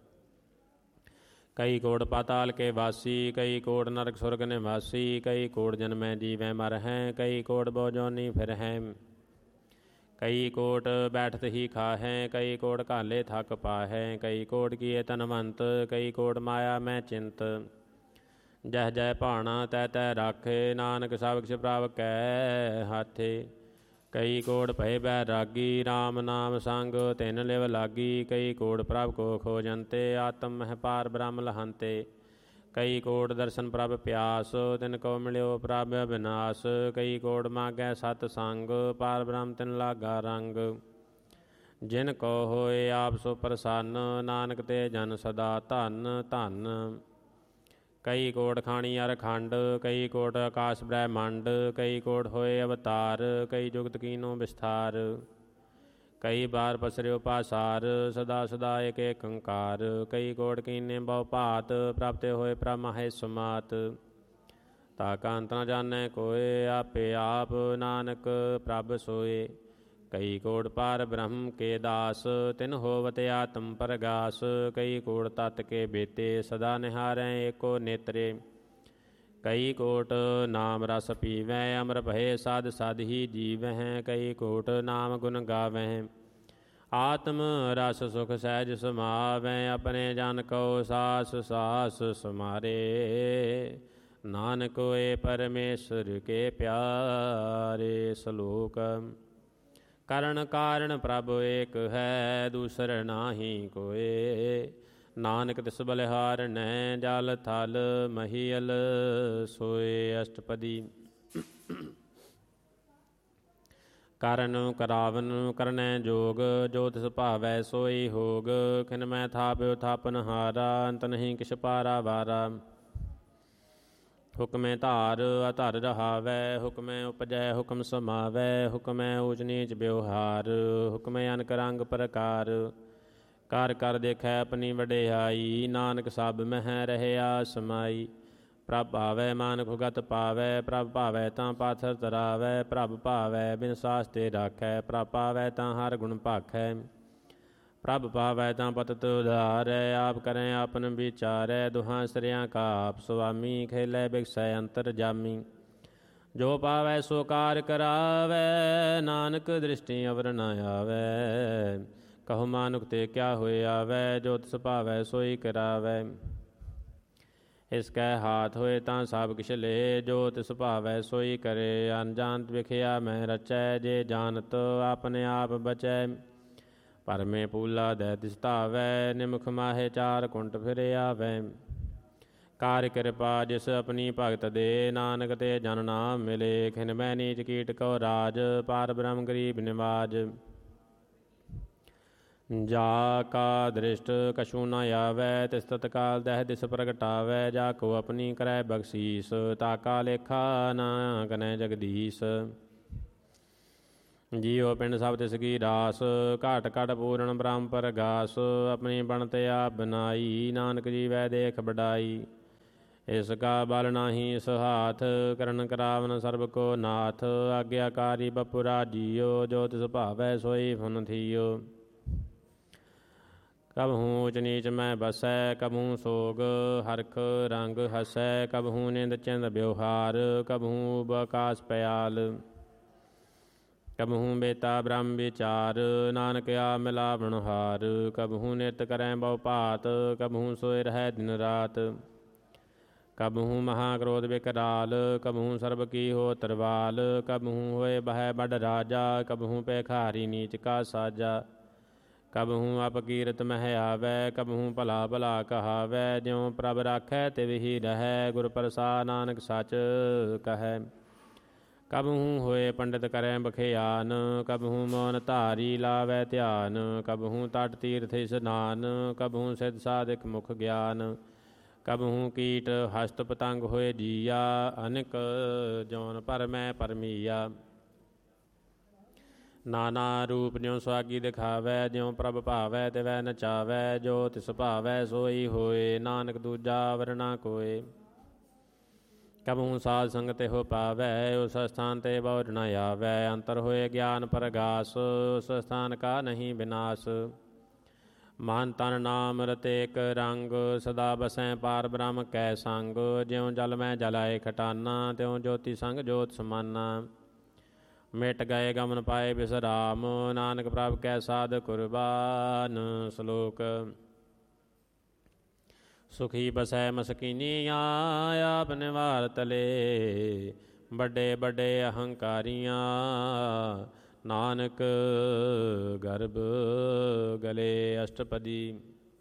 कई कोट पाताल के वासी, कई कोट नरक सुरग निवासी। कई कोट जन्मै जीवै मर हैं, कई कोट बहुजोनी फिर हैं। कई कोट बैठत ही खाहें, कई कोट काले थक पाहें। कई कोट किए तनवंत, कई कोट माया में चिंत। जह जय भाना तै तै राखे, नानक सब किछ प्रभ कै हाथे। कई कोट भय बैरागी, राम नाम संग तिन लिव लागी। कई कोट प्रभ को खोजंते, आत्म मह पार ब्रह्म लहंते। कई कोट दर्शन प्रभ प्यास, तिनको मिल्यो प्रभ अविनाश। कई कोट मागै सत संग, पार ब्रह्म तिन लागा रंग। जिन को होए आप सो प्रसन्न, नानक ते जन सदा धन धन। कई कोट खाणी अर खंड, कई कोट आकाश ब्रह्मंड। कई कोट होए अवतार, कई जुगत कीनो विस्तार। कई बार पसर्यो पासार, सदा सदा एक अंकार। कई कोट कीने बहु भात, प्राप्त होए प्रभ माहे समात। ताका अंत न जानै कोय, आपे आप नानक प्रभ सोए। कई कोट पार ब्रह्म के दास, तिन होवत आत्म परगास। कई कोट तत् के बेते, सदा निहारै एको नेत्रे। कई कोट नाम रस पीवैं, अमर भये साध साध ही जीवैं। कई कोट नाम गुण गावैं, आत्म रस सुख सहज समावैं। अपने जन को सास सास समारे, नानक होए परमेश्वर के प्यारे। श्लोक। करण कारण प्रभु एक है, दूसर नाही कोय। नानक तिस बलिहार नै, जल थल महियल सोए। अष्टपदी। ਕਰਨ ਕਰਾਵਨ ਕਰਨੈ ਜੋਗ, ਜੋ ਤਿਸ ਭਾਵੈ ਸੋਈ ਹੋਗ। ਖਿਨ ਮੈਂ ਥਾਪਿਓ ਥਾਪਨ ਹਾਰਾ, ਅੰਤ ਨਹੀਂ ਕਿਛ ਪਾਰਾ ਵਾਰਾ। ਹੁਕਮੈ ਧਾਰ ਅਧਰ ਰਹਾਵੈ, ਹੁਕਮੈ ਉਪਜੈ ਹੁਕਮ ਸਮਾਵੈ। ਹੁਕਮੈ ਊਚ ਨੀਚ ਬਿਵਹਾਰ, ਹੁਕਮੈ ਅਨਕ ਰੰਗ ਪ੍ਰਕਾਰ। ਕਰ ਕਰ ਦੇਖੈ ਆਪਣੀ ਵਡਿਆਈ, ਨਾਨਕ ਸਭ ਮਹਿ ਰਹਿਆ ਸਮਾਈ। ਪ੍ਰਭ ਭਾਵੈ ਮਾਨੁਖ ਗਤ ਪਾਵੈ, ਪ੍ਰਭ ਭਾਵੈ ਤਾਂ ਪਾਥਰ ਤਰਾਵੈ। ਪ੍ਰਭ ਭਾਵੈ ਬਿਨ ਸਾਸ ਤੇ ਰਾਖੈ, ਪ੍ਰਭ ਭਾਵੈ ਤਾਂ ਹਰ ਗੁਣ ਭਾਖੈ। ਪ੍ਰਭ ਭਾਵੈ ਤਾਂ ਪਤਿਤ ਉਧਾਰੈ, ਆਪ ਕਰੈ ਆਪਨ ਵਿਚਾਰੈ। ਦੁਹਾਂ ਸ੍ਰਿਆਂ ਕਾ ਆਪ ਸੁਆਮੀ, ਖੇਲੇ ਬਿਗਸੈ ਅੰਤਰ ਜਾਮੀ। ਜੋ ਪਾਵੈ ਸੋ ਕਾਰ ਕਰਾਵੈ, ਨਾਨਕ ਦ੍ਰਿਸ਼ਟੀ ਅਵਰ ਨ ਆਵੈ। ਕਹੋ ਮਾਨੁਖ ਤੇ ਕਿਆ ਹੋਏ ਆਵੈ, ਜੋ ਤਿਸ ਭਾਵੈ ਸੋਈ ਕਰਾਵੈ। ਇਸ ਕੈ ਹਾਥ ਹੋਏ ਤਾਂ ਸਭ ਕਿਛ ਲੇ, ਜੋ ਤਿਸ ਭਾਵੈ ਸੋਈ ਕਰੇ। ਅਨਜਾਨਤ ਵਿਖਿਆ ਮੈਂ ਰਚੈ, ਜੇ ਜਾਨਤ ਆਪਣੇ ਆਪ ਬਚੈ। ਪਰਮੇ ਪੂਲਾ ਦੈ ਤਿਸ ਧਾਵੈ, ਨਿਮਖ ਮਾਹੇ ਚਾਰ ਕੁੰਟ ਫਿਰ ਆਵੈ। ਕਾਰ ਕਿਰਪਾ ਜਿਸ ਆਪਣੀ ਭਗਤ ਦੇ, ਨਾਨਕ ਤੇ ਜਨ ਨਾਮ ਮਿਲੇ। ਖਿਨ ਮੈਂ ਨੀਚ ਕੀਟ ਕੋ ਰਾਜ, ਪਾਰ ਬ੍ਰਹਮ ਗਰੀਬ ਨਿਵਾਜ। ਜਾ ਕਾ ਦ੍ਰਿਸ਼ਟ ਕਛੂ ਨ ਆਵੈ, ਤਿਸ ਤਤਕਾਲ ਦਹਿ ਦਿਸ ਪ੍ਰਗਟਾਵੈ। ਜਾ ਕੋ ਆਪਣੀ ਕਰੈ ਬਖਸ਼ੀਸ, ਤਾਕਾ ਲੇਖਾ ਨਾ ਕਨੈ ਜਗਦੀਸ਼। ਜੀਉ ਪਿੰਡ ਸਭ ਤਿਸ ਕੀ ਰਾਸ, ਘਾਟ ਘਟ ਪੂਰਨ ਬ੍ਰਹਮ ਪਰਗਾਸ। ਆਪਣੀ ਬਣਤ ਆਪ ਬਨਾਈ, ਨਾਨਕ ਜੀਵੈ ਦੇਖ ਬਡਾਈ। ਇਸ ਕਾ ਬਲ ਨਾਹੀ ਇਸ ਹਾਥ, ਕਰਨ ਕਰਾਵਨ ਸਰਬ ਕੋ ਨਾਥ। ਆਗਿਆਕਾਰੀ ਬਪੁਰਾ ਜੀਉ, ਜੋ ਤਿਸ ਭਾਵੈ ਸੋਈ ਫੁਨ ਥੀਓ। ਕਬਹੂ ਊਚ ਨੀਚ ਮੈਂ ਬਸੈ, ਕਬਹੂ ਸੋਗ ਹਰਖ ਰੰਗ ਹਸੈ। ਕਬਹੂ ਨਿੰਦ ਚਿੰਦ ਬਿਵਹਾਰ, ਕਬਹੂ ਬਕਾਸ ਪਿਆਲ। ਕਬਹੂ ਬੇਤਾ ਬ੍ਰਹਮ ਵਿਚਾਰ, ਨਾਨਕ ਆ ਮਿਲਾਵਣ ਹਾਰ। ਕਬਹੂ ਨਿਤ ਕਰੈ ਬਹੁ ਭਾਤ, ਕਬਹੂ ਸੋਇ ਰਹੈ ਦਿਨ ਰਾਤ। ਕਬਹੂ ਮਹਾ ਕ੍ਰੋਧ ਵਿਕਰਾਲ, ਕਬਹੂ ਸਰਬ ਕੀ ਹੋ ਤਰਵਾਲ। ਕਬਹੂ ਹੋਏ ਬਹਿ ਬਡ ਰਾਜਾ, ਕਬਹੂ ਭੇਖਾਰੀ ਨੀਚ ਕਾ ਸਾਜਾ। ਕਬਹੂ ਅਪਕੀਰਤ ਮਹਿ ਆਵੈ, ਕਬਹੂ ਭਲਾ ਭਲਾ ਕਹਾਵੈ। ਜਿਉ ਪ੍ਰਭ ਰਾਖੈ ਤਿਵ ਹੀ ਰਹੈ, ਗੁਰ ਪ੍ਰਸਾਦ ਨਾਨਕ ਸਚ ਕਹੈ। ਕਬਹੂ ਹੋਏ ਪੰਡਿਤ ਕਰੈ ਬਖਿਆਨ, ਕਬਹੂ ਮੌਨ ਧਾਰੀ ਲਾਵੈ ਧਿਆਨ। ਕਬਹੂ ਤਟ ਤੀਰਥ ਇਸਨਾਨ, ਕਬਹੂ ਸਿਧ ਸਾਧਿਕ ਮੁਖ ਗਿਆਨ। ਕਬਹੂ ਕੀਟ ਹਸਤ ਪਤੰਗ ਹੋਏ ਜੀਆ, ਅਨਿਕ ਜੌਨ ਭਰਮੈ ਭਰਮੀਆ। ਨਾਨਾ ਰੂਪ ਜਿਉ ਸੁਆਗੀ ਦਿਖਾਵੈ, ਜਿਉ ਪ੍ਰਭ ਭਾਵੈ ਤਿਵੈ ਨਚਾਵੈ। ਜੋ ਤਿਸ ਭਾਵੈ ਸੋਈ ਹੋਏ, ਨਾਨਕ ਦੂਜਾ ਵਰ ਨਾ ਕੋਇ। ਕਬਹੂ ਸਾਧ ਸੰਗਤ ਇਹੋ ਪਾਵੈ, ਉਸ ਸਥਾਨ ਤੇ ਬਉਰ ਨ ਆਵੈ। ਅੰਤਰ ਹੋਏ ਗਿਆਨ ਪਰਗਾਸ, ਉਸ ਸਥਾਨ ਕਾ ਨਹੀਂ ਬਿਨਾਸ਼। ਮਨ ਤਨ ਨਾਮ ਰਤੇਕ ਰੰਗ, ਸਦਾ ਬਸੈ ਪਾਰ ਬ੍ਰਹਮ ਕੈ ਸੰਗ। ਜਿਉ ਜਲ ਮੈਂ ਜਲਾਏ ਖਟਾਨਾ, ਤਿਉ ਜੋਤੀ ਸੰਗ ਜੋਤ ਸਮਾਨਾ। ਮਿਟ ਗਏ ਗਮਨ ਪਾਏ ਬਿਸਰਾਮ, ਨਾਨਕ ਪ੍ਰਭ ਕੈ ਸਾਧ ਕੁਰਬਾਨ। ਸ਼ਲੋਕ। ਸੁਖੀ ਬਸੈ ਮਸਕੀਨੀਆਂ, ਆਪ ਨਿਵਾਰ ਤਲੇ। ਵੱਡੇ ਵੱਡੇ ਅਹੰਕਾਰੀਆਂ, ਨਾਨਕ ਗਰਭ ਗਲੇ। ਅਸ਼ਟਪਦੀ।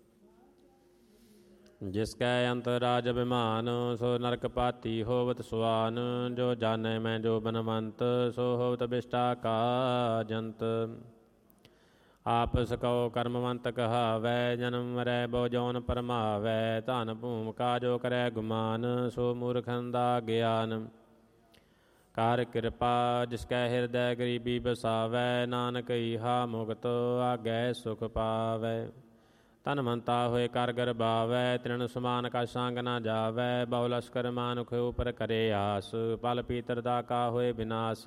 ਜਿਸ ਕੈ ਅੰਤਰ ਰਾਜ ਅਭਿਮਾਨ, ਸੋ ਨਰਕ ਪਾਤੀ ਹੋਵਤ ਸੁਆਨ। ਜੋ ਜਾਣੈ ਮੈਂ ਜੋ ਬਨਵੰਤ, ਸੋ ਹੋਵਤ ਬਿਸ਼ਟਾ ਕਾ ਜੰਤ। ਆਪਸ ਕਉ ਕਰਮਵੰਤ ਕਹਾਵੈ, ਜਨਮ ਮਰੈ ਬਹੁ ਜੌਨ ਪਰਮਾਵੈ। ਧਨ ਭੂਮਿਕਾ ਜੋ ਕਰੈ ਗੁਮਾਨ, ਸੋ ਮੂਰਖਨ ਦਾ ਗਿਆਨ। ਕਰ ਕਿਰਪਾ ਜਿਸ ਕੈ ਹਿਰਦੈ ਗਰੀਬੀ ਬਸਾਵੈ, ਨਾਨਕ ਈਹਾ ਮੁਕਤ ਆਗੈ ਸੁਖ ਪਾਵੈ। ਧਨਵੰਤਾ ਹੋਏ ਕਰ ਗਰਬਾਵੈ, ਤ੍ਰਿਣ ਸਮਾਨ ਕਾ ਸੰਗ ਨਾ ਜਾਵੈ। ਬਹੁ ਲਸਕਰ ਮਾਨੁਖ ਉਪਰ ਕਰੇ ਆਸ, ਪਲ ਪੀਤਰ ਦਾ ਕਾ ਹੋਏ ਬਿਨਾਸ਼।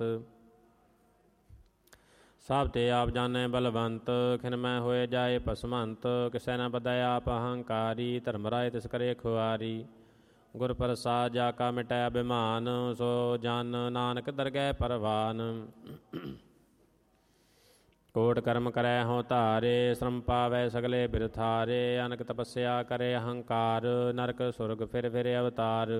ਸਭ ਤੇ ਆਪ ਜਾਣੈ ਬਲਵੰਤ, ਖਿਨ ਮੈਂ ਹੋਏ ਜਾਏ ਭਸਮੰਤ। ਕਿਸੈ ਨ ਬਧੈ ਆਪ ਅਹੰਕਾਰੀ, ਧਰਮ ਰਾਏ ਤਿਸ ਕਰੇ ਖੁਆਰੀ। ਗੁਰ ਪ੍ਰਸਾਦ ਜਾ ਕਾ ਮਿਟੈ ਅਭਿਮਾਨ, ਸੋ ਜਨ ਨਾਨਕ ਦਰਗਹਿ ਪਰਵਾਨ। ਕੋਟ ਕਰਮ ਕਰੈ ਹਉ ਧਾਰੇ, ਸ਼ਰਮ ਪਾਵੈ ਸਗਲੇ ਬਿਰਥਾਰੇ। ਅਨਕ ਤਪੱਸਿਆ ਕਰੇ ਅਹੰਕਾਰ, ਨਰਕ ਸੁਰਗ ਫਿਰ ਫਿਰ ਅਵਤਾਰ।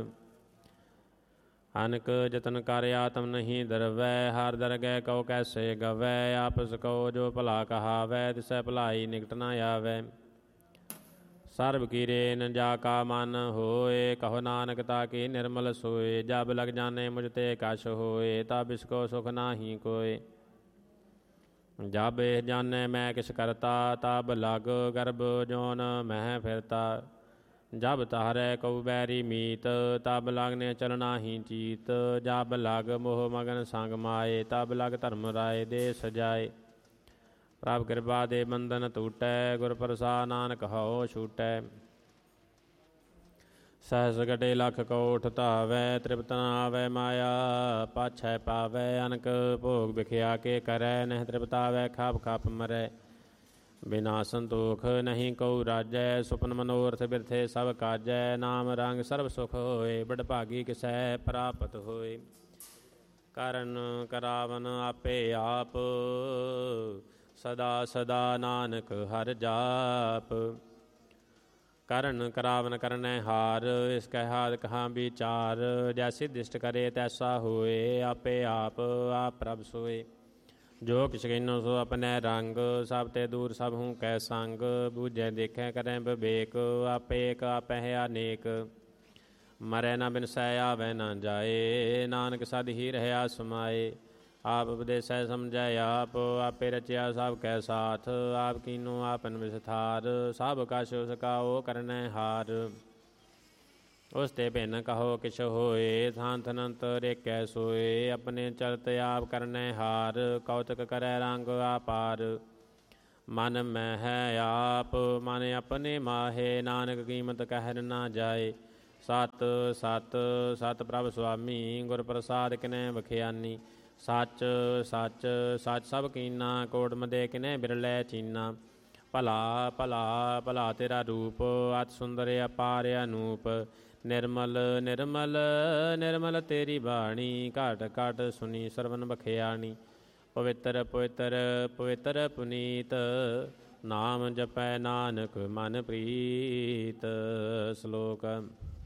ਅਨਕ ਜਤਨ ਕਰ ਆਤਮ ਨਹੀਂ ਦਰਵੈ, ਹਰ ਦਰਗਹਿ ਕਉ ਕੈਸੇ ਗਵੈ। ਆਪਸ ਕਉ ਜੋ ਭਲਾ ਕਹਾਵੈ, ਤਿਸੈ ਭਲਾਈ ਨਿਕਟ ਨ ਆਵੈ। ਸਰਬ ਕੀ ਰੇਨ ਜਾ ਕਾ ਮਨ ਹੋਏ, ਕਹੋ ਨਾਨਕ ਤਾਕੀ ਨਿਰਮਲ ਸੋਏ। ਜਬ ਲਗ ਜਾਣੇ ਮੁਝ ਤੇ ਕਛ ਹੋਏ, ਤਬ ਇਸਕੋ ਸੁਖ ਨਾਹੀ ਕੋਇ। ਜਬ ਇਹ ਜਾਣੈ ਮੈਂ ਕਿਛ ਕਰਤਾ, ਤਬ ਲਗ ਗਰਭ ਜੋਨ ਮਹਿ ਫਿਰਤਾ। ਜਬ ਤਾਰੈ ਕਉ ਬੈਰੀ ਮੀਤ, ਤਬ ਲਗਨੇ ਚਲਨਾ ਹੀ ਚੀਤ। ਜਬ ਲਗ ਮੋਹ ਮਗਨ ਸੰਗ ਮਾਏ, ਤਬ ਲਗ ਧਰਮ ਰਾਏ ਦੇ ਸਜਾਏ। ਪ੍ਰਭ ਕਿਰਪਾ ਦੇ ਬੰਧਨ ਟੂਟੈ, ਗੁਰ ਪ੍ਰਸਾਦ ਨਾਨਕ ਹਉ ਛੂਟੈ। ਸਹਸ ਗਟੇ ਲਖ ਕੋਠ ਧਾਵੈ, ਤ੍ਰਿਪਤ ਨ ਆਵੈ ਮਾਇਆ ਪਾਛੈ ਪਾਵੈ। ਅਨਕ ਭੋਗ ਵਿਖਿਆ ਕੇ ਕਰੈ, ਨਹਿ ਤ੍ਰਿਪਤ ਆਵੈ ਖਾਪ ਖਾਪ ਮਰੈ। ਬਿਨਾ ਸੰਤੋਖ ਨਹੀਂ ਕਉ ਰਾਜੈ, ਸੁਪਨ ਮਨੋਰਥ ਬਿਰਥੇ ਸਭ ਕਾਜੈ। ਨਾਮ ਰੰਗ ਸਰਬ ਸੁਖ ਹੋਏ, ਬੜ ਭਾਗੀ ਕਿਸੈ ਪ੍ਰਾਪਤ ਹੋਏ। ਕਰਨ ਕਰਾਵਨ ਆਪੇ ਆਪ, ਸਦਾ ਸਦਾ ਨਾਨਕ ਹਰਿ ਜਾਪ। ਕਰਨ ਕਰਾਵਨ ਕਰਨੈ ਹਾਰ, ਇਸ ਕੈ ਹਾਰ ਕਹਾਂ ਵਿਚਾਰ। ਜੈਸੀ ਦਿਸ਼ਟ ਕਰੇ ਤੈਸਾ ਹੋਏ, ਆਪੇ ਆਪ ਆਪ ਪ੍ਰਭ ਸੋਏ। ਜੋ ਕਿਛ ਕਹਿਨੋ ਸੋ ਆਪਣੈ ਰੰਗ, ਸਭ ਤੇ ਦੂਰ ਸਭ ਹੂੰ ਕੈ ਸੰਗ। ਬੂਝੈ ਦੇਖੈ ਕਰੈ ਵਿਵੇਕ, ਆਪੇ ਏਕ ਆਪੈ ਅਨੇਕ। ਮਰੈ ਨ ਬਿਨਸੈ ਆਵੈ ਨ ਜਾਏ, ਨਾਨਕ ਸਦ ਹੀ ਰਹਿਆ ਸਮਾਏ। ਆਪ ਉਪਦੇਸੈ ਸਮਝੈ ਆਪ, ਆਪੇ ਰਚਿਆ ਸਭ ਕੈ ਸਾਥ। ਆਪ ਕੀਨੋ ਆਪਨ ਵਿਸਥਾਰ, ਸਭ ਕਛ ਉਸ ਕਾ ਓ ਕਰਨੈ ਹਾਰ। ਉਸ ਤੇ ਭਿੰਨ ਕਹੋ ਕਿਛ ਹੋਏ, ਥਾਨ ਅਨੰਤ ਰੇਕੈ ਸੋਏ। ਆਪਣੇ ਚਲਤ ਆਪ ਕਰਨੈ ਹਾਰ, ਕੌਤਕ ਕਰੈ ਰੰਗ ਆਪਾਰ। ਮਨ ਮੈਂ ਹੈ ਆਪ, ਮਨ ਆਪਣੇ ਮਾਹੇ। ਨਾਨਕ ਕੀਮਤ ਕਹਿਰ ਨਾ ਜਾਏ। ਸਤ ਸਤ ਸਤ ਪ੍ਰਭ ਸੁਆਮੀ, ਗੁਰ ਪ੍ਰਸਾਦ ਕਿਨੈ ਬਖਿਆਨੀ। ਸੱਚ ਸੱਚ ਸੱਚ ਸਭ ਕੀਨਾ, ਕੋਟ ਮਦੇ ਕਿਨੈ ਬਿਰਲੇ ਚੀਨਾ। ਭਲਾ ਭਲਾ ਭਲਾ ਤੇਰਾ ਰੂਪ, ਅਤਿ ਸੁੰਦਰ ਅਪਾਰ ਅਨੂਪ। ਨਿਰਮਲ ਨਿਰਮਲ ਨਿਰਮਲ ਤੇਰੀ ਬਾਣੀ, ਘਟ ਘਟ ਸੁਣੀ ਸਰਵਨ ਬਖਿਆਣੀ। ਪਵਿੱਤਰ ਪਵਿੱਤਰ ਪਵਿੱਤਰ ਪੁਨੀਤ, ਨਾਮ ਜਪੈ ਨਾਨਕ ਮਨ ਪ੍ਰੀਤ। ਸ਼ਲੋਕ